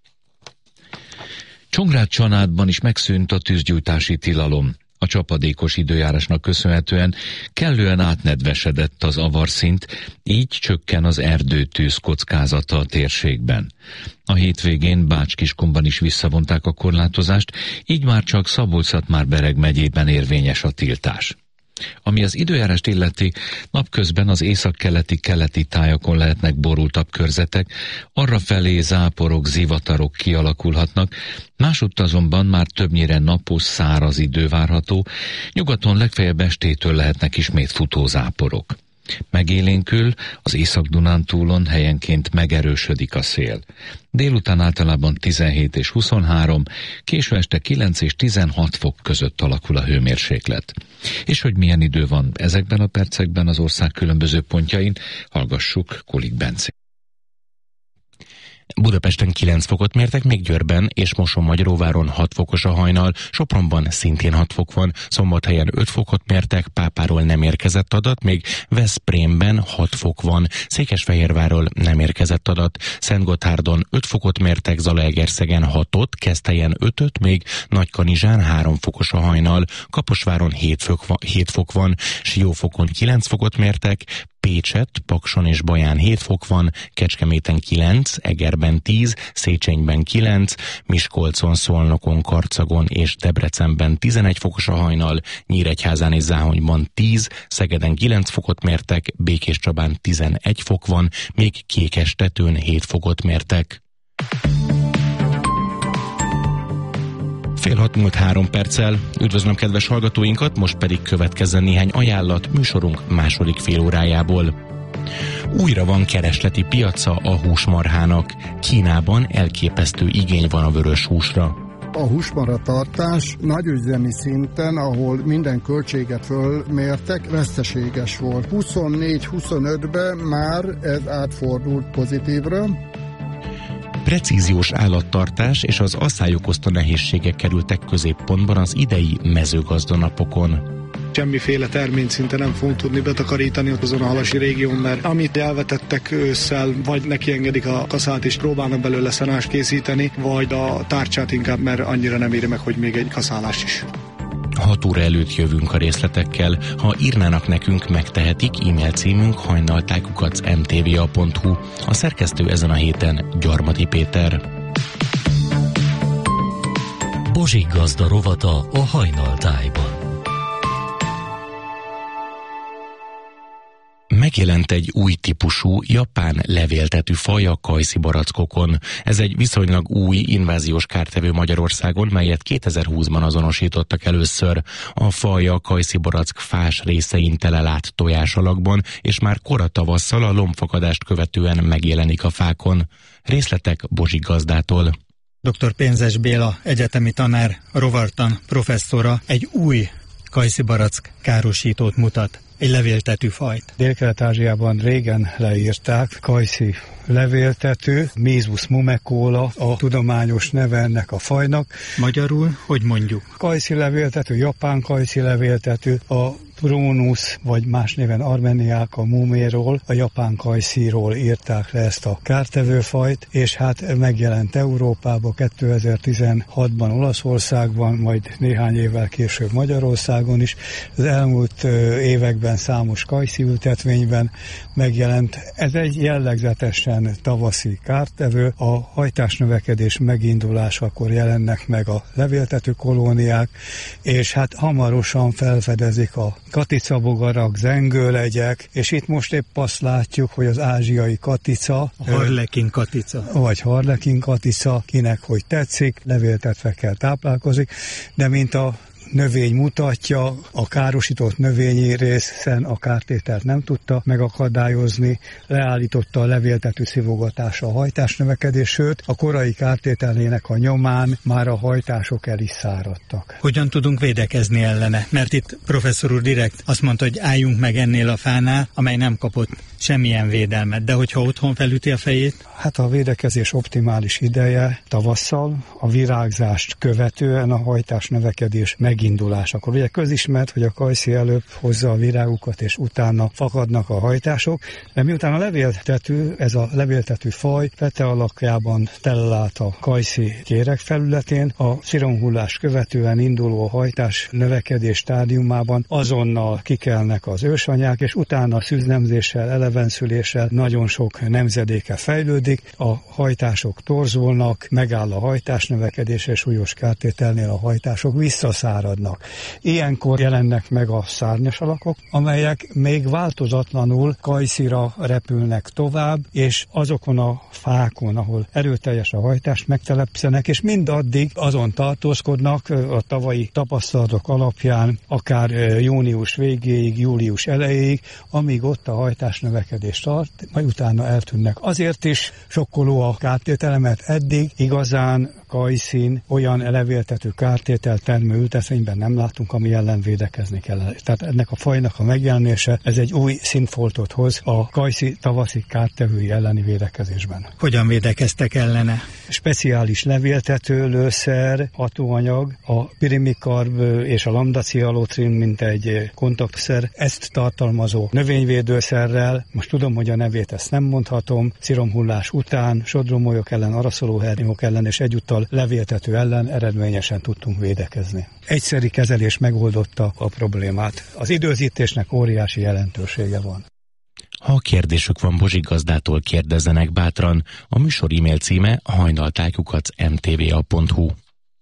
Csongrád-Csanádban is megszűnt a tűzgyújtási tilalom. A csapadékos időjárásnak köszönhetően kellően átnedvesedett az avarszint, így csökken az erdőtűz kockázata a térségben. A hétvégén Bács-Kiskunban is visszavonták a korlátozást, így már csak Szabolcs-Szatmár-Bereg megyében érvényes a tiltás. Ami az időjárást illeti, napközben az északkeleti keleti tájakon lehetnek borultabb körzetek, arrafelé záporok, zivatarok kialakulhatnak, másutt azonban már többnyire napos, száraz idő várható, nyugaton legfeljebb estétől lehetnek ismét futózáporok. Megélénkül, az Észak-Dunántúlon helyenként megerősödik a szél. Délután általában tizenhét és huszonhárom, késő este kilenc és tizenhat fok között alakul a hőmérséklet. És hogy milyen idő van ezekben a percekben az ország különböző pontjain, hallgassuk Kulik Bencét. Budapesten kilenc fokot mértek, még Győrben és Mosonmagyaróváron hat fokos a hajnal, Sopronban szintén hat fok van, Szombathelyen öt fokot mértek, Pápáról nem érkezett adat, még Veszprémben hat fok van, Székesfehérvárról nem érkezett adat, Szentgotthárdon öt fokot mértek, Zalaegerszegen hatot, Keszthelyen ötöt, még Nagykanizsán három fokos a hajnal, Kaposváron hét fok van, hét fok van, Siófokon kilenc fokot mértek, Pécset, Pakson és Baján hét fok van, Kecskeméten kilenc, Egerben tíz, Széchenyben kilenc, Miskolcon, Szolnokon, Karcagon és Debrecenben tizenegy fokos a hajnal, Nyíregyházán és Záhonyban tíz, Szegeden kilenc fokot mértek, Békéscsabán tizenegy fok van, még Kékestetőn hét fokot mértek. Fél hat múlt három perccel. Üdvözlöm kedves hallgatóinkat, most pedig következzen néhány ajánlat műsorunk második fél órájából. Újra van keresleti piaca a húsmarhának. Kínában elképesztő igény van a vörös húsra. A húsmaratartás nagyüzemi szinten, ahol minden költséget fölmértek, veszteséges volt. huszonnégy huszonötben már ez átfordult pozitívra. Precíziós állattartás és az asszály okozta nehézségek kerültek középpontban az idei mezőgazdanapokon. Semmiféle terményszinte nem fogunk tudni betakarítani azon a halasi régión, mert amit elvetettek ősszel, vagy nekiengedik a kaszát és próbálnak belőle szenást készíteni, vagy a tárcsát inkább, mert annyira nem éri meg, hogy még egy kaszálás is. hat óra előtt jövünk a részletekkel. Ha írnának nekünk, megtehetik, e-mail címünk hajnaltájkukac em té vé á pont hu. A szerkesztő ezen a héten Gyarmati Péter. Bozsik Gazda rovata a Hajnaltájban. Megjelent egy új típusú japán levéltetű faj a kajszi barackokon. Ez egy viszonylag új inváziós kártevő Magyarországon, melyet kétezer-húszban azonosítottak először. A faj a kajszi barack fás részein telelát tojás alakban, és már kora tavasszal a lombfakadást követően megjelenik a fákon. Részletek Bozsik Gazdától. doktor Pénzes Béla, egyetemi tanár, rovartan professzora egy új kajszi barack károsítót mutat. Egy levéltető fajt. Dél-Kelet-Ázsiában régen leírták, kajszi levéltető, Mesus mumecola a tudományos neve ennek a fajnak. Magyarul, hogy mondjuk? Kajszi levéltető, japán kajszi levéltető, a Prunus, vagy más néven Armeniaca muméról, a japán kajsziról írták le ezt a kártevőfajt, és hát megjelent Európában kétezer-tizenhatban Olaszországban, majd néhány évvel később Magyarországon is. Az elmúlt években számos kajszi ültetvényben megjelent. Ez egy jellegzetesen tavaszi kártevő. A hajtásnövekedés megindulásakor jelennek meg a levéltető kolóniák, és hát hamarosan felfedezik a katicabogarak, zengőlegyek, és itt most épp azt látjuk, hogy az ázsiai katica, a harlekin katica, vagy harlekin katica, kinek hogy tetszik, levéltetvekkel táplálkozik, de mint a növény mutatja, a károsított növényi részen a kártételt nem tudta megakadályozni, leállította a levéltető szivogatása a hajtásnövekedés, sőt a korai kártételnének a nyomán már a hajtások el is száradtak. Hogyan tudunk védekezni ellene? Mert itt professzor úr direkt azt mondta, hogy álljunk meg ennél a fánál, amely nem kapott semmilyen védelmet, de hogyha otthon felüti a fejét? Hát a védekezés optimális ideje tavasszal, a virágzást követően a hajtás növekedés megindulásakor. Ugye közismert, hogy a kajszi előbb hozza a virágukat, és utána fakadnak a hajtások, de miután a levéltető, ez a levéltető faj fete alakjában telelát a kajszi kéreg felületén, a sziromhullás követően induló hajtás növekedés stádiumában azonnal kikelnek az ősanyák, és utána szűznemzéssel, elevenszüléssel nagyon sok nemzedéke fejlődik, a hajtások torzulnak, megáll a hajtás növekedés, és súlyos kártételnél a hajtások visszaszáradnak. Ilyenkor jelennek meg a szárnyas alakok, amelyek még változatlanul kajszira repülnek tovább, és azokon a fákon, ahol erőteljes a hajtás, megtelepszenek, és mindaddig azon tartózkodnak a tavalyi tapasztalatok alapján, akár június végéig, július elejéig, amíg ott a hajtás növekedés tart, majd utána eltűnnek. Azért is sokkoló a kártétel, mert eddig igazán kajszín olyan levéltető kártétel termő ültetvényben nem látunk, ami ellen védekezni kell. Tehát ennek a fajnak a megjelenése, ez egy új színfoltot hoz a kajszi tavaszi kártevői elleni védekezésben. Hogyan védekeztek ellene? Speciális levéltető lőszer, hatóanyag, a pirimikarb és a lambdacialotrin, mint egy kontaktszer, ezt tartalmazó növényvédőszerrel, most tudom, hogy a nevét ezt nem mondhatom, sziromhullás után, sodromolyok ellen, araszolóhernyók ellen és egyúttal levéltető ellen eredményesen tudtunk védekezni. Egyszeri kezelés megoldotta a problémát. Az időzítésnek óriási jelentősége van. Ha kérdésük van Bozsik gazdától, kérdezzenek bátran. A műsor e-mail címe hajnaltájkukac em té vé á pont hu.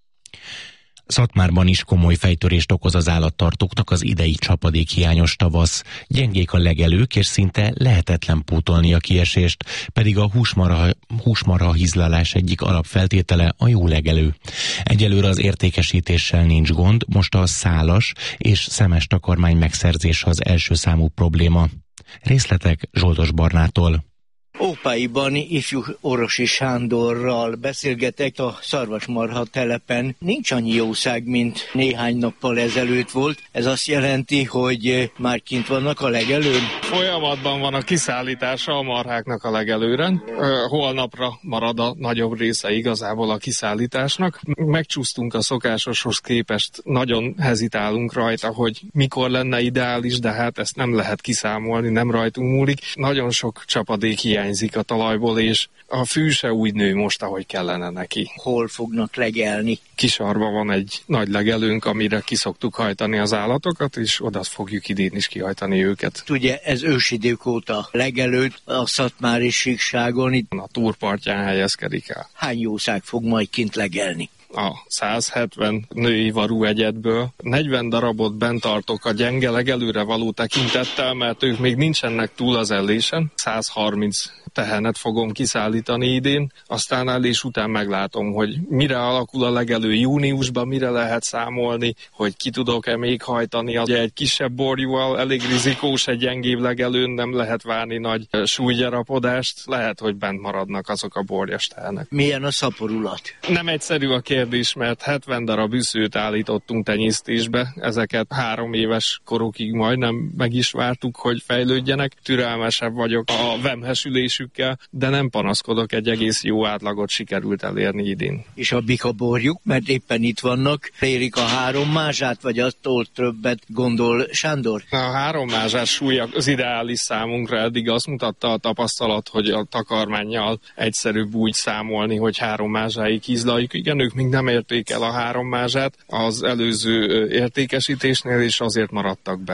Szatmárban is komoly fejtörést okoz az állattartóknak az idei csapadékhiányos tavasz. Gyengék a legelők, és szinte lehetetlen pótolni a kiesést, pedig a húsmarha, húsmarha hízlalás egyik alapfeltétele a jó legelő. Egyelőre az értékesítéssel nincs gond, most a szálas és szemes takarmány megszerzése az első számú probléma. Részletek Zsoldos Barnától. Ópáiban ifjú Orosi Sándorral beszélgetek a szarvasmarha telepen. Nincs annyi jószág, mint néhány nappal ezelőtt volt. Ez azt jelenti, hogy már kint vannak a legelőn? Folyamatban van a kiszállítása a marháknak a legelőre. Holnapra marad a nagyobb része igazából a kiszállításnak. Megcsúsztunk a szokásoshoz képest, nagyon hezitálunk rajta, hogy mikor lenne ideális, de hát ezt nem lehet kiszámolni, nem rajtunk múlik. Nagyon sok csapadék hiányzik a talajból, és a fű se úgy nő most, ahogy kellene neki. Hol fognak legelni? Kisarban van egy nagy legelőnk, amire kiszoktuk hajtani az állatokat, és oda fogjuk idén is kihajtani őket. Ugye ez ősidők óta legelőtt a Szatmári síkságon itt a túrpartján helyezkedik el. Hány jószág fog majd kint legelni? A száz hetven női varú egyedből negyven darabot bent tartok a gyenge legelőre való tekintettel, mert ők még nincsenek túl az ellésen. száz harminc tehenet fogom kiszállítani idén, aztán ellés után meglátom, hogy mire alakul a legelő júniusban, mire lehet számolni, hogy ki tudok-e még hajtani. Ugye egy kisebb borjúval elég rizikós, egy gyengébb legelőn nem lehet várni nagy súlygyarapodást, lehet, hogy bent maradnak azok a borjas tehenek. Milyen a szaporulat? Nem egyszerű a kérdés, mert hetven darab üszőt állítottunk tenyésztésbe, ezeket három éves korukig majdnem meg is vártuk, hogy fejlődjenek. Türelmesebb vagyok a vemhesülésükkel, de nem panaszkodok, egy egész jó átlagot sikerült elérni idén. És a bikaborjuk, mert éppen itt vannak, érik a három mázsát, vagy attól többet gondol Sándor? A három mázsás súly az ideális számunkra, eddig azt mutatta a tapasztalat, hogy a takarmánnyal egyszerűbb úgy számolni, hogy három mázsáig hízlaljuk. Igen, ők még nem érték el a három mázsát az előző értékesítésnél, és azért maradtak bent.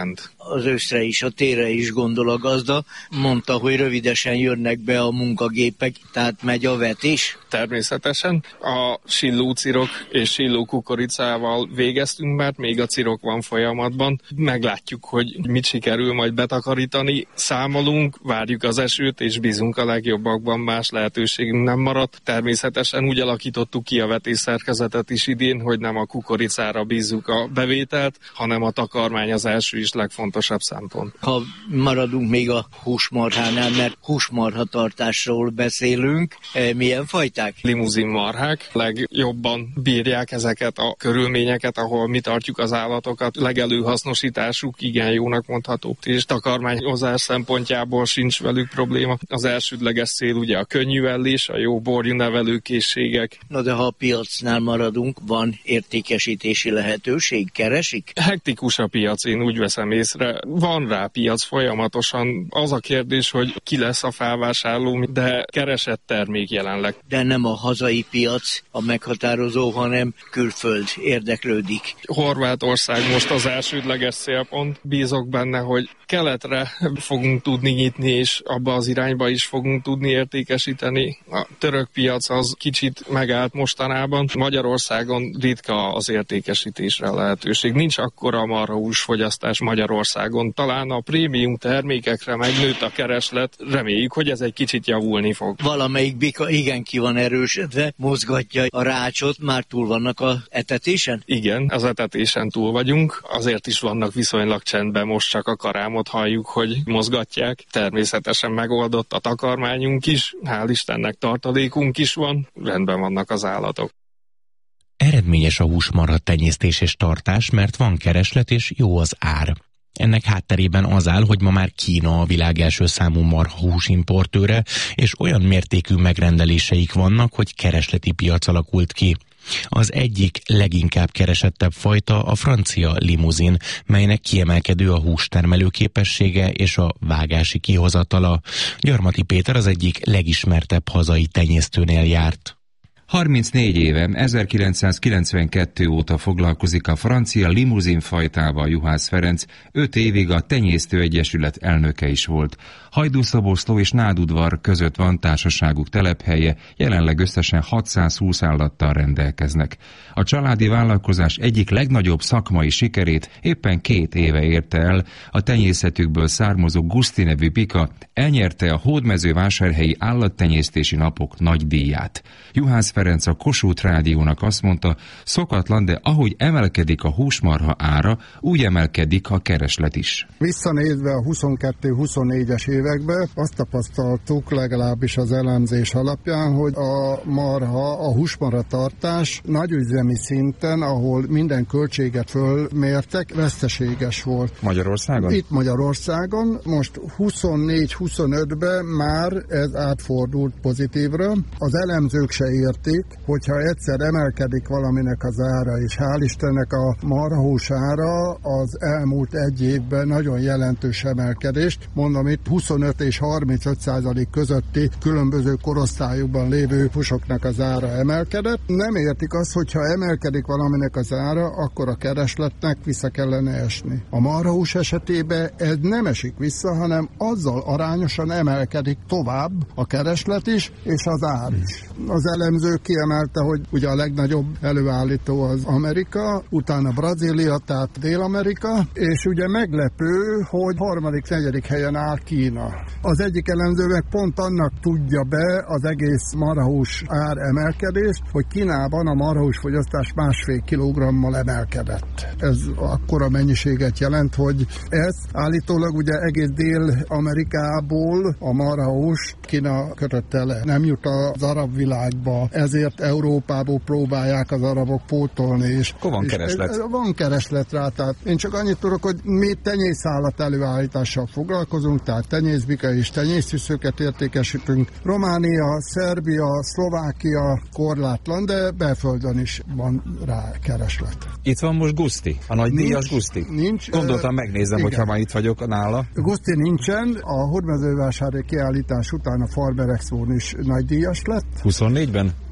az őszre is, a térre is gondol a gazda. Mondta, hogy rövidesen jönnek be a munkagépek, tehát megy a vetés. Természetesen a silló cirok és silló kukoricával végeztünk, mert még a cirok van folyamatban. Meglátjuk, hogy mit sikerül majd betakarítani. Számolunk, várjuk az esőt, és bízunk a legjobbakban, más lehetőségünk nem maradt. Természetesen úgy alakítottuk ki a vetésszerkezetet is idén, hogy nem a kukoricára bízzuk a bevételt, hanem a takarmány az első és legfontosabb szempont. Ha maradunk még a húsmarhánál, mert húsmarhatartásról beszélünk, milyen fajták? Limuzin marhák legjobban bírják ezeket a körülményeket, ahol mi tartjuk az állatokat. Legelőhasznosításuk igen jónak mondható, és takarmányozás szempontjából sincs velük probléma. Az elsődleges cél ugye a könnyű ellés, a jó borjú nevelőkészségek. Na de ha a piacnál maradunk, van értékesítési lehetőség? Keresik? Hektikus a piac, én úgy veszem észre. Van rá piac folyamatosan. Az a kérdés, hogy ki lesz a felvásárló, de keresett termék jelenleg. De nem a hazai piac a meghatározó, hanem külföld érdeklődik. Horvátország most az elsődleges célpont. Bízok benne, hogy keletre fogunk tudni nyitni, és abba az irányba is fogunk tudni értékesíteni. A török piac az kicsit megállt mostanában. Magyarországon ritka az értékesítésre lehetőség. Nincs akkora marhahús fogyasztás Magyarországon. Talán a prémium termékekre megnőtt a kereslet. Reméljük, hogy ez egy kicsit javulni fog. Valamelyik bika igen ki van erősödve, mozgatja a rácsot, már túl vannak a etetésen? Igen, az etetésen túl vagyunk. Azért is vannak viszonylag csendben, most csak a karámot halljuk, hogy mozgatják. Természetesen megoldott a takarmányunk is, hál' Istennek tartalékunk is van, rendben vannak az állatok. Eredményes a húsmarha tenyésztés és tartás, mert van kereslet és jó az ár. Ennek hátterében az áll, hogy ma már Kína a világ első számú marhahús importőre, és olyan mértékű megrendeléseik vannak, hogy keresleti piac alakult ki. Az egyik leginkább keresettebb fajta a francia limuzin, melynek kiemelkedő a hústermelő képessége és a vágási kihozatala. Gyarmati Péter az egyik legismertebb hazai tenyésztőnél járt. harmincnégy éve, ezerkilencszázkilencvenkettő óta foglalkozik a francia limuzin fajtával Juhász Ferenc, öt évig a Tenyésztő Egyesület elnöke is volt. Hajdúszoboszló és Nádudvar között van társaságuk telephelye, jelenleg összesen hatszázhúsz állattal rendelkeznek. A családi vállalkozás egyik legnagyobb szakmai sikerét éppen két éve érte el, a tenyészetükből származó Guszti nevű bika elnyerte a Hódmezővásárhelyi állattenyésztési napok nagy díját. Juhász Ferenc a Kossuth Rádiónak azt mondta, szokatlan, de ahogy emelkedik a húsmarha ára, úgy emelkedik a kereslet is. Visszanézve a huszonkettő-huszonnégyes években azt tapasztaltuk, legalábbis az elemzés alapján, hogy a marha, a húsmarha tartás nagyüzemi szinten, ahol minden költséget fölmértek, veszteséges volt. Magyarországon? Itt Magyarországon. Most huszonnégy-huszonötben már ez átfordult pozitívra. Az elemzők se érték, hogyha egyszer emelkedik valaminek az ára, és hál' Istennek a marhahús ára az elmúlt egy évben nagyon jelentős emelkedést, mondom itt huszonöt és harmincöt százalék közötti különböző korosztályokban lévő húsoknak az ára emelkedett. Nem értik azt, hogyha emelkedik valaminek az ára, akkor a keresletnek vissza kellene esni. A marhahús esetében ez nem esik vissza, hanem azzal arányosan emelkedik tovább a kereslet is, és az ár is. Az elemző kiemelte, hogy ugye a legnagyobb előállító az Amerika, utána Brazília, tehát Dél-Amerika, és ugye meglepő, hogy harmadik, negyedik helyen áll Kína. Az egyik elemző meg pont annak tudja be az egész marhahús ár emelkedést, hogy Kínában a marhahús fogyasztás másfél kilogrammal emelkedett. Ez akkora mennyiséget jelent, hogy ez állítólag ugye egész Dél-Amerikából a marhahús Kína kötötte le. Nem jut az arab világba, ezért Európából próbálják az arabok pótolni. És, Akkor van és kereslet. Van kereslet rá, tehát én csak annyit tudok, hogy mi tenyészállat előállítással foglalkozunk, tehát tenyészbika és tenyészszűszőket értékesítünk. Románia, Szerbia, Szlovákia korlátlan, de belföldön is van rá kereslet. Itt van most Guszti, a nagy díjas Guszti. Nincs. Gondoltam, megnézem, igen. hogyha már itt vagyok nála. Guszti nincsen, a Hódmezővásárhelyi kiállítás után a Farmer Expón is nagy díjas lett. huszonnégyben?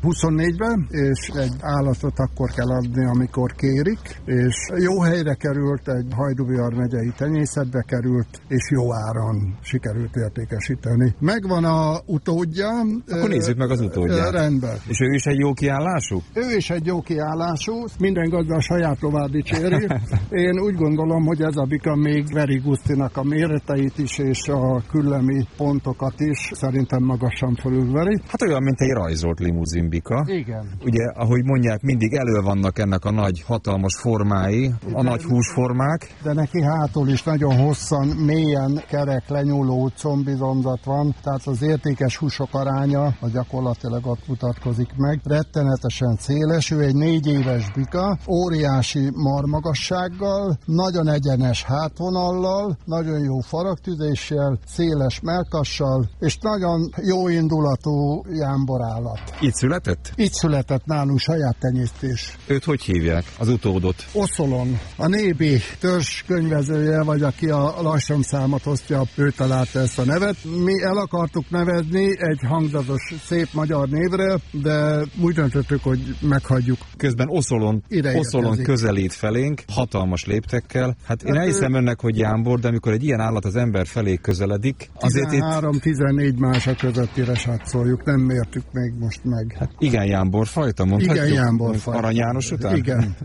huszonnégyben, és egy állatot akkor kell adni, amikor kérik, és jó helyre került, egy Hajdú-Bihar megyei tenyészetbe került, és jó áron sikerült értékesíteni. Megvan a utódja. Akkor nézzük meg az utódját. Rendben. És ő is egy jó kiállású? Ő is egy jó kiállású, minden gazda a saját lovát dicséri. Én úgy gondolom, hogy ez a bika még Veri Gusztinak a méreteit is, és a küllemi pontokat is szerintem magasan fölülveri. Hát olyan, mint egy rajzolt limuzinbika. Igen. Ugye, ahogy mondják, mindig elő vannak ennek a nagy, hatalmas formái, a de, nagy húsformák. De neki hátul is nagyon hosszan, mélyen kerek lenyúló combizomzat van, tehát az értékes húsok aránya az gyakorlatilag ott mutatkozik meg. Rettenetesen széles, ő egy négy éves bika, óriási marmagassággal, nagyon egyenes hátvonallal, nagyon jó faragtüzéssel, széles mellkassal, és nagyon jó indulatú jámborállat. Itt született? Itt született nálunk, saját tenyésztés. Őt hogy hívják, az utódot? Oszolon. A Nébi törzs könyvezője, vagy aki a lassamszámot osztja, ő találta ezt a nevet. Mi el akartuk nevezni egy hangzatos, szép magyar névre, de úgy döntöttük, hogy meghagyjuk. Közben Oszolon, Oszolon közelít felénk, hatalmas léptekkel. Hát én hát elhiszem ő... önnek, hogy jámbor, de amikor egy ilyen állat az ember felé közeledik, azért tizenhárom-tizennégy mása közöttire satszoljuk, nem mértük még most meg. Hát igen, jámbor fajta, mondhatjuk? Igen, jámbor fajta. Arany János után? Igen.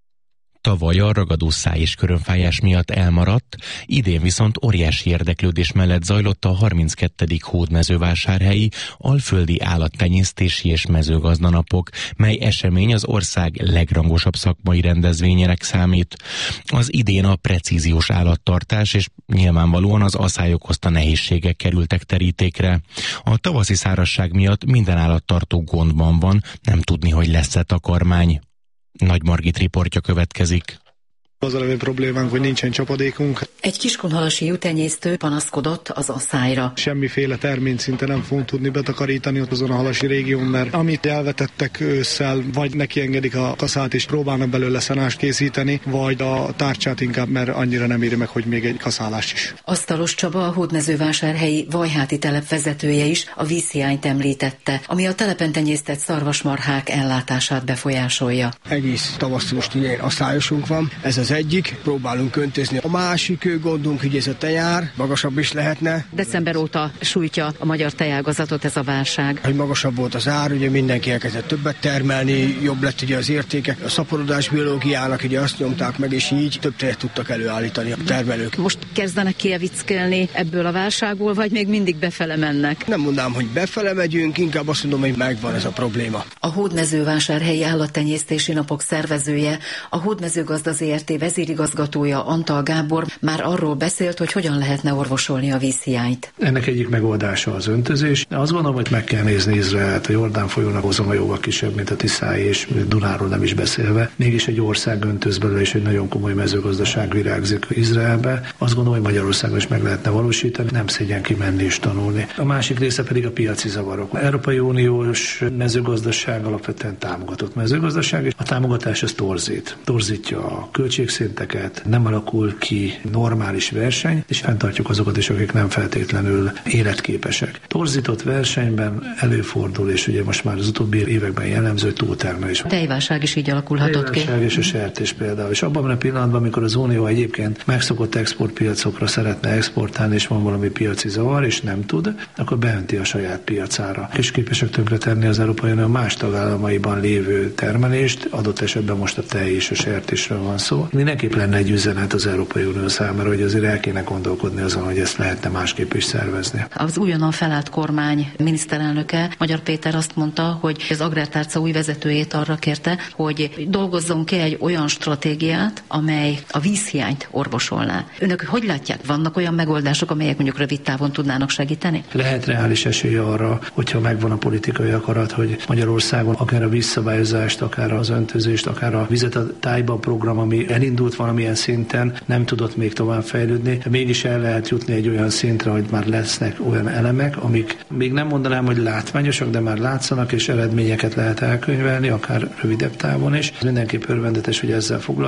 Tavaly a ragadószáj és körömfájás miatt elmaradt, idén viszont óriási érdeklődés mellett zajlott a harminckettedik hódmezővásárhelyi alföldi állattenyésztési és mezőgazdanapok, mely esemény az ország legrangosabb szakmai rendezvényének számít. Az idén a precíziós állattartás és nyilvánvalóan az aszály okozta nehézségek kerültek terítékre. A tavaszi szárazság miatt minden állattartó gondban van, nem tudni, hogy lesz-e takarmány. Nagy Margit riportja következik. Az a legnagyobb problémánk, hogy nincsen csapadékunk. Egy kiskunhalasi juhtenyésztő panaszkodott az aszályra. Semmiféle termény szinte nem fogunk tudni betakarítani ott azon a halasi régión, mert amit elvetettek ősszel, vagy neki engedik a kaszát és próbálnak belőle szenást készíteni, vagy a tárcsát inkább, mert annyira nem éri meg, hogy még egy kaszálást is. Asztalos Csaba, a hódmezővásárhelyi Vajháti telep vezetője is a vízhiányt említette, ami a telepen tenyésztett szarvasmarhák ellátását befolyásolja. Egész tavasz most ilyen aszályosunk van, ez az egyik, próbálunk öntözni. A másik gondunk, hogy ez a tejár magasabb is lehetne. December óta sújtja a magyar tejágazatot ez a válság. Hogy magasabb volt az ár, ugye mindenki elkezdett többet termelni, jobb lett ugye az értékek. A szaporodás biológiának ugye azt nyomták meg, és így több tejet tudtak előállítani a termelők. Most kezdenek kievickelni ebből a válságból, vagy még mindig befele mennek? Nem mondám, hogy befele megyünk, inkább azt mondom, hogy megvan ez a probléma. A hódmezővásárhelyi állattenyésztési napok szervezője, a Hódmezőgazda zé er té vezérigazgatója Antal Gábor már arról beszélt, hogy hogyan lehetne orvosolni a vízhiányt. Ennek egyik megoldása az öntözés. Azt gondolom, hogy meg kell nézni Izraelt. A Jordán folyónak hozom a jóval kisebb, mint a Tiszály, és Dunáról nem is beszélve. Mégis egy ország öntöz belőle, és egy nagyon komoly mezőgazdaság virágzik Izraelbe. Azt gondolom, hogy Magyarországon is meg lehetne valósítani, nem szégyen kimenni és tanulni. A másik része pedig a piaci zavarok. Az Európai Uniós mezőgazdaság alapvetően támogatott mezőgazdaság, és a támogatás az torzít. Torzítja a költségszinteket, nem alakul ki normális verseny, és fenntartjuk azokat is, akik nem feltétlenül életképesek. Torzított versenyben előfordul, és ugye most már az utóbbi években jellemző túltermelés. A tejválság is így alakulhatott ki. Tejválság és a sertés például. És abban a pillanatban, amikor az Unió egyébként megszokott exportpiacokra szeretne exportálni, és van valami piaci zavar, és nem tud, akkor beönti a saját piacára. És képesek tönkretenni az Európai Unió más tagállamaiban lévő termelést, adott esetben most a tej és a sertésről van szó. Mindenképp lenne egy üzenet az Európai Unió számára, hogy azért el kéne gondolkodni azon, hogy ezt lehetne másképp is szervezni. Az újonnan felállt kormány miniszterelnöke, Magyar Péter azt mondta, hogy az Agrártárca új vezetőjét arra kérte, hogy dolgozzon ki egy olyan stratégiát, amely a vízhiányt orvosolná. Önök hogy látják, vannak olyan megoldások, amelyek mondjuk rövid távon tudnának segíteni? Lehet reális esély arra, hogyha megvan a politikai akarat, hogy Magyarországon akár a vízszabályozást, akár az öntözést, akár a vizet a tájban program, ami elindult valamilyen szinten, nem tudott még tovább fejlődni, mégis el lehet jutni egy olyan szintre, hogy már lesznek olyan elemek, amik még nem mondanám, hogy látványosak, de már látszanak, és eredményeket lehet elkönyvelni, akár rövidebb távon is. Ez mindenképp örvendetes, hogy ezzel foglalkoznak.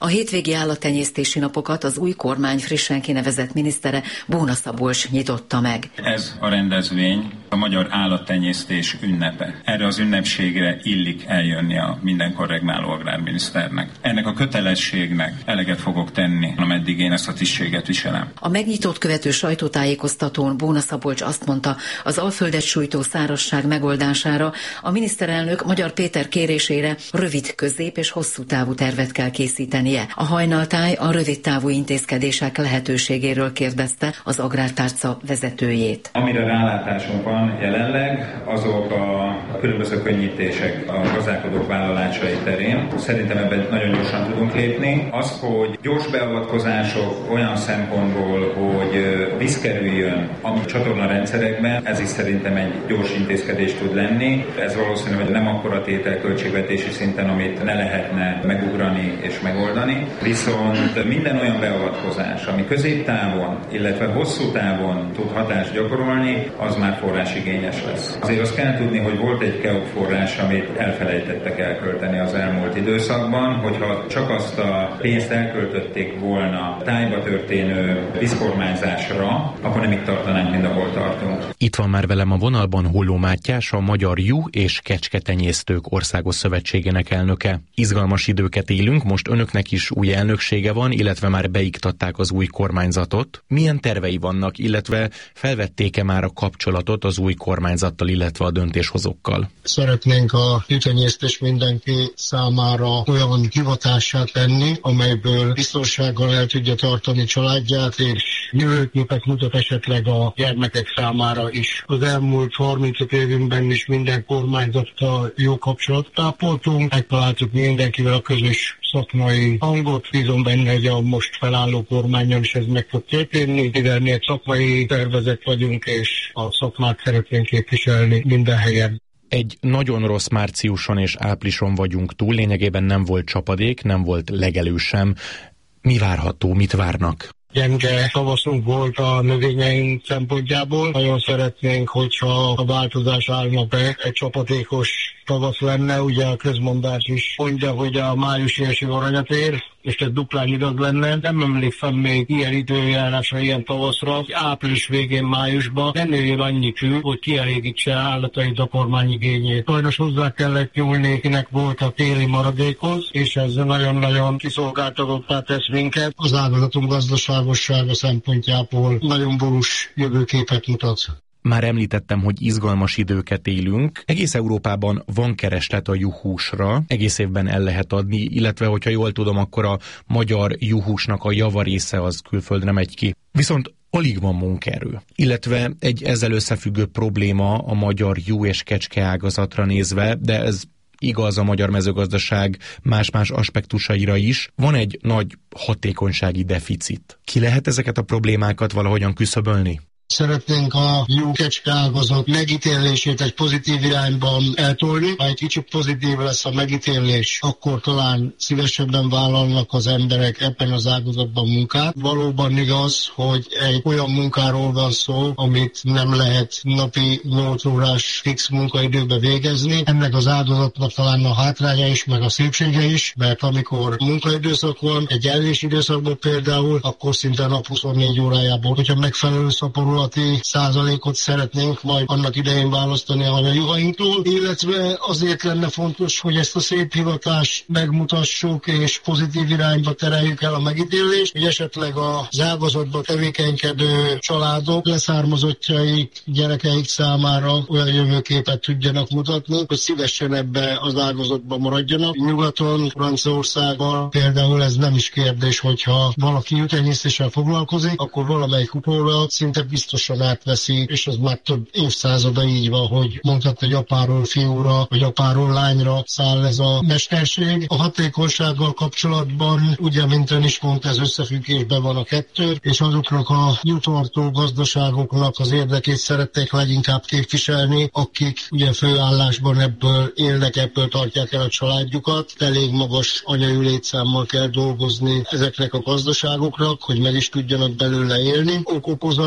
A hétvégi állattenyésztési napokat az új kormány frissen kinevezett minisztere Bóna Szabolcs nyitotta meg. Ez a rendezvény a magyar állattenyésztés ünnepe. Erre az ünnepségre illik eljönni a mindenkor regnáló agrárminiszternek. Ennek a kötelességnek eleget fogok tenni, ameddig én ezt a tisztséget viselem. A megnyitott követő sajtótájékoztatón Bóna Szabolcs azt mondta, az Alföldet sújtó szárazság megoldására a miniszterelnök Magyar Péter kérésére rövid, közép és hosszú távú tervet kell készítenie. A hajnaltáj a rövid távú intézkedések lehetőségéről kérdezte az agrártárca vezetőjét. Amire rálátásunk van jelenleg, azok a különböző könnyítések a gazdálkodók vállalásai terén. Szerintem ebben nagyon gyorsan tudunk lépni. Az, hogy gyors beavatkozások olyan szempontból, hogy víz kerüljön a csatorna rendszerekben, ez is szerintem egy gyors intézkedés tud lenni. Ez valószínű, hogy nem akkora tétel költségvetési szinten, amit ne lehetne megugrani és megoldani. Viszont minden olyan beavatkozás, ami középtávon, illetve hosszú távon tud hatást gyakorolni, az már forrásigényes lesz. Azért azt kell tudni, hogy volt egy ká e o pé forrás, amit elfelejtettek elkölteni az elmúlt időszakban, hogyha csak azt a pénzt elköltötték volna tájba történő vízkormányzásra, akkor nem itt tartanánk, mint ahol tartunk. Itt van már velem a vonalban Holló Mátyás, a Magyar Juh és Kecsketenyésztők Országos Szövetségének elnöke. Izgalmas időket élünk, most önöknek is új elnöksége van, illetve már beiktatták az új kormányzatot. Milyen tervei vannak, illetve felvették-e már a kapcsolatot az új kormányzattal, illetve a döntéshozókkal? Szeretnénk a juhtenyésztés mindenki számára olyan hivatássá tenni, amelyből biztonsággal el tudja tartani családját, és jövőképet mutat esetleg a gyermekek számára is. Az elmúlt harmincöt évünkben is minden kormányzattal jó kapcsolatot ápoltunk, megtaláltuk mindenkivel a közös szakmai hangot. Bízom benne, hogy a most felálló kormányon is ez meg fog történni, mivel mi egy szakmai tervezet vagyunk, és a szakmát szeretnénk képviselni minden helyen. Egy nagyon rossz márciuson és áprilison vagyunk túl, lényegében nem volt csapadék, nem volt legelő sem. Mi várható, mit várnak? Gyenge tavaszunk volt a növényeink szempontjából. Nagyon szeretnénk, hogyha a változás állna be, egy csapadékos tavasz lenne. Ugye a közmondás is mondja, hogy a májusi eső aranyat ér, és ez duplán igaz lenne. Nem emlékszem még ilyen időjárásra, ilyen tavaszra, április végén, májusban nem nőjön annyi kő, hogy kielégítse állatait a kormányigényét. Sajnos hozzá kellett nyúlni, kinek volt a téli maradékhoz, és ez nagyon-nagyon kiszolgáltatottá tesz minket. Az ágazatunk gazdaságossága szempontjából nagyon borús jövőképet mutat. Már említettem, hogy izgalmas időket élünk. Egész Európában van kereslet a juhúsra, egész évben el lehet adni, illetve, hogyha jól tudom, akkor a magyar juhúsnak a javarésze az külföldre megy ki. Viszont alig van munkaerő. Illetve egy ezzel összefüggő probléma a magyar juh és kecske ágazatra nézve, de ez igaz a magyar mezőgazdaság más-más aspektusaira is. Van egy nagy hatékonysági deficit. Ki lehet ezeket a problémákat valahogyan küszöbölni? Szeretnénk a juh-kecske ágazat megítélését egy pozitív irányban eltolni. Ha egy kicsit pozitív lesz a megítélés, akkor talán szívesebben vállalnak az emberek ebben az ágazatban munkát. Valóban igaz, hogy egy olyan munkáról van szó, amit nem lehet napi nyolc órás fix munkaidőbe végezni. Ennek az ágazatnak talán a hátránya is, meg a szépsége is, mert amikor munkaidőszak van, egy elvés időszakban például, akkor szinte nap huszonnégy órájából, hogyha megfelelő szaporulati százalékot szeretnénk majd annak idején választani a juhainktól, illetve azért lenne fontos, hogy ezt a szép hivatást megmutassuk és pozitív irányba tereljük el a megítélést, hogy esetleg az ágazatban tevékenykedő családok, leszármazottjaik, gyerekeik számára olyan jövőképet tudjanak mutatni, hogy szívesen ebbe az ágazatban maradjanak. Nyugaton, Franciaországban például ez nem is kérdés, hogyha valaki juhtenyésztéssel foglalkozik, akkor valamelyik utólag szinte biztosan átveszi, és az már több évszázada így van, hogy mondhatni, hogy apáról fiúra, vagy apáról lányra száll ez a mesterség. A hatékonysággal kapcsolatban, ugye, mint ön is mondta, ez összefüggésben van a kettő, és azoknak a juhtartó gazdaságoknak az érdekét szerették leginkább képviselni, akik ugye főállásban ebből élnek, ebből tartják el a családjukat. Elég magas anyai létszámmal kell dolgozni ezeknek a gazdaságoknak, hogy meg is tudjanak belőle élni. Okokozat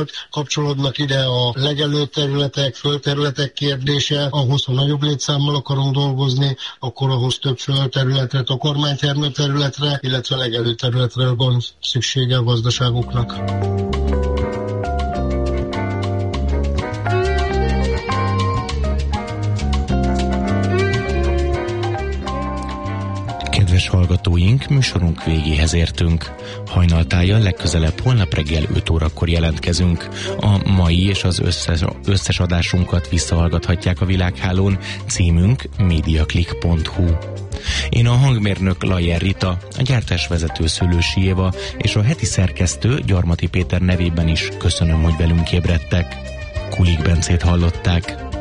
kapcsolódnak ide a legelő területek, földterületek kérdése, ahhoz, ha nagyobb létszámmal akarunk dolgozni, akkor ahhoz több földterületre, a kormánytermő területre, illetve legelő területre van szüksége a gazdaságoknak. Kedves hallgatóink, műsorunk végéhez értünk. Hajnaltájjal legközelebb holnap reggel öt órakor jelentkezünk. A mai és az összes, összes adásunkat visszahallgathatják a világhálón, címünk mediaclick pont hu. Én a hangmérnök Lajer Rita, a gyártásvezető Szőlősi Éva és a heti szerkesztő Gyarmati Péter nevében is köszönöm, hogy velünk ébredtek. Kulik Bencét hallották.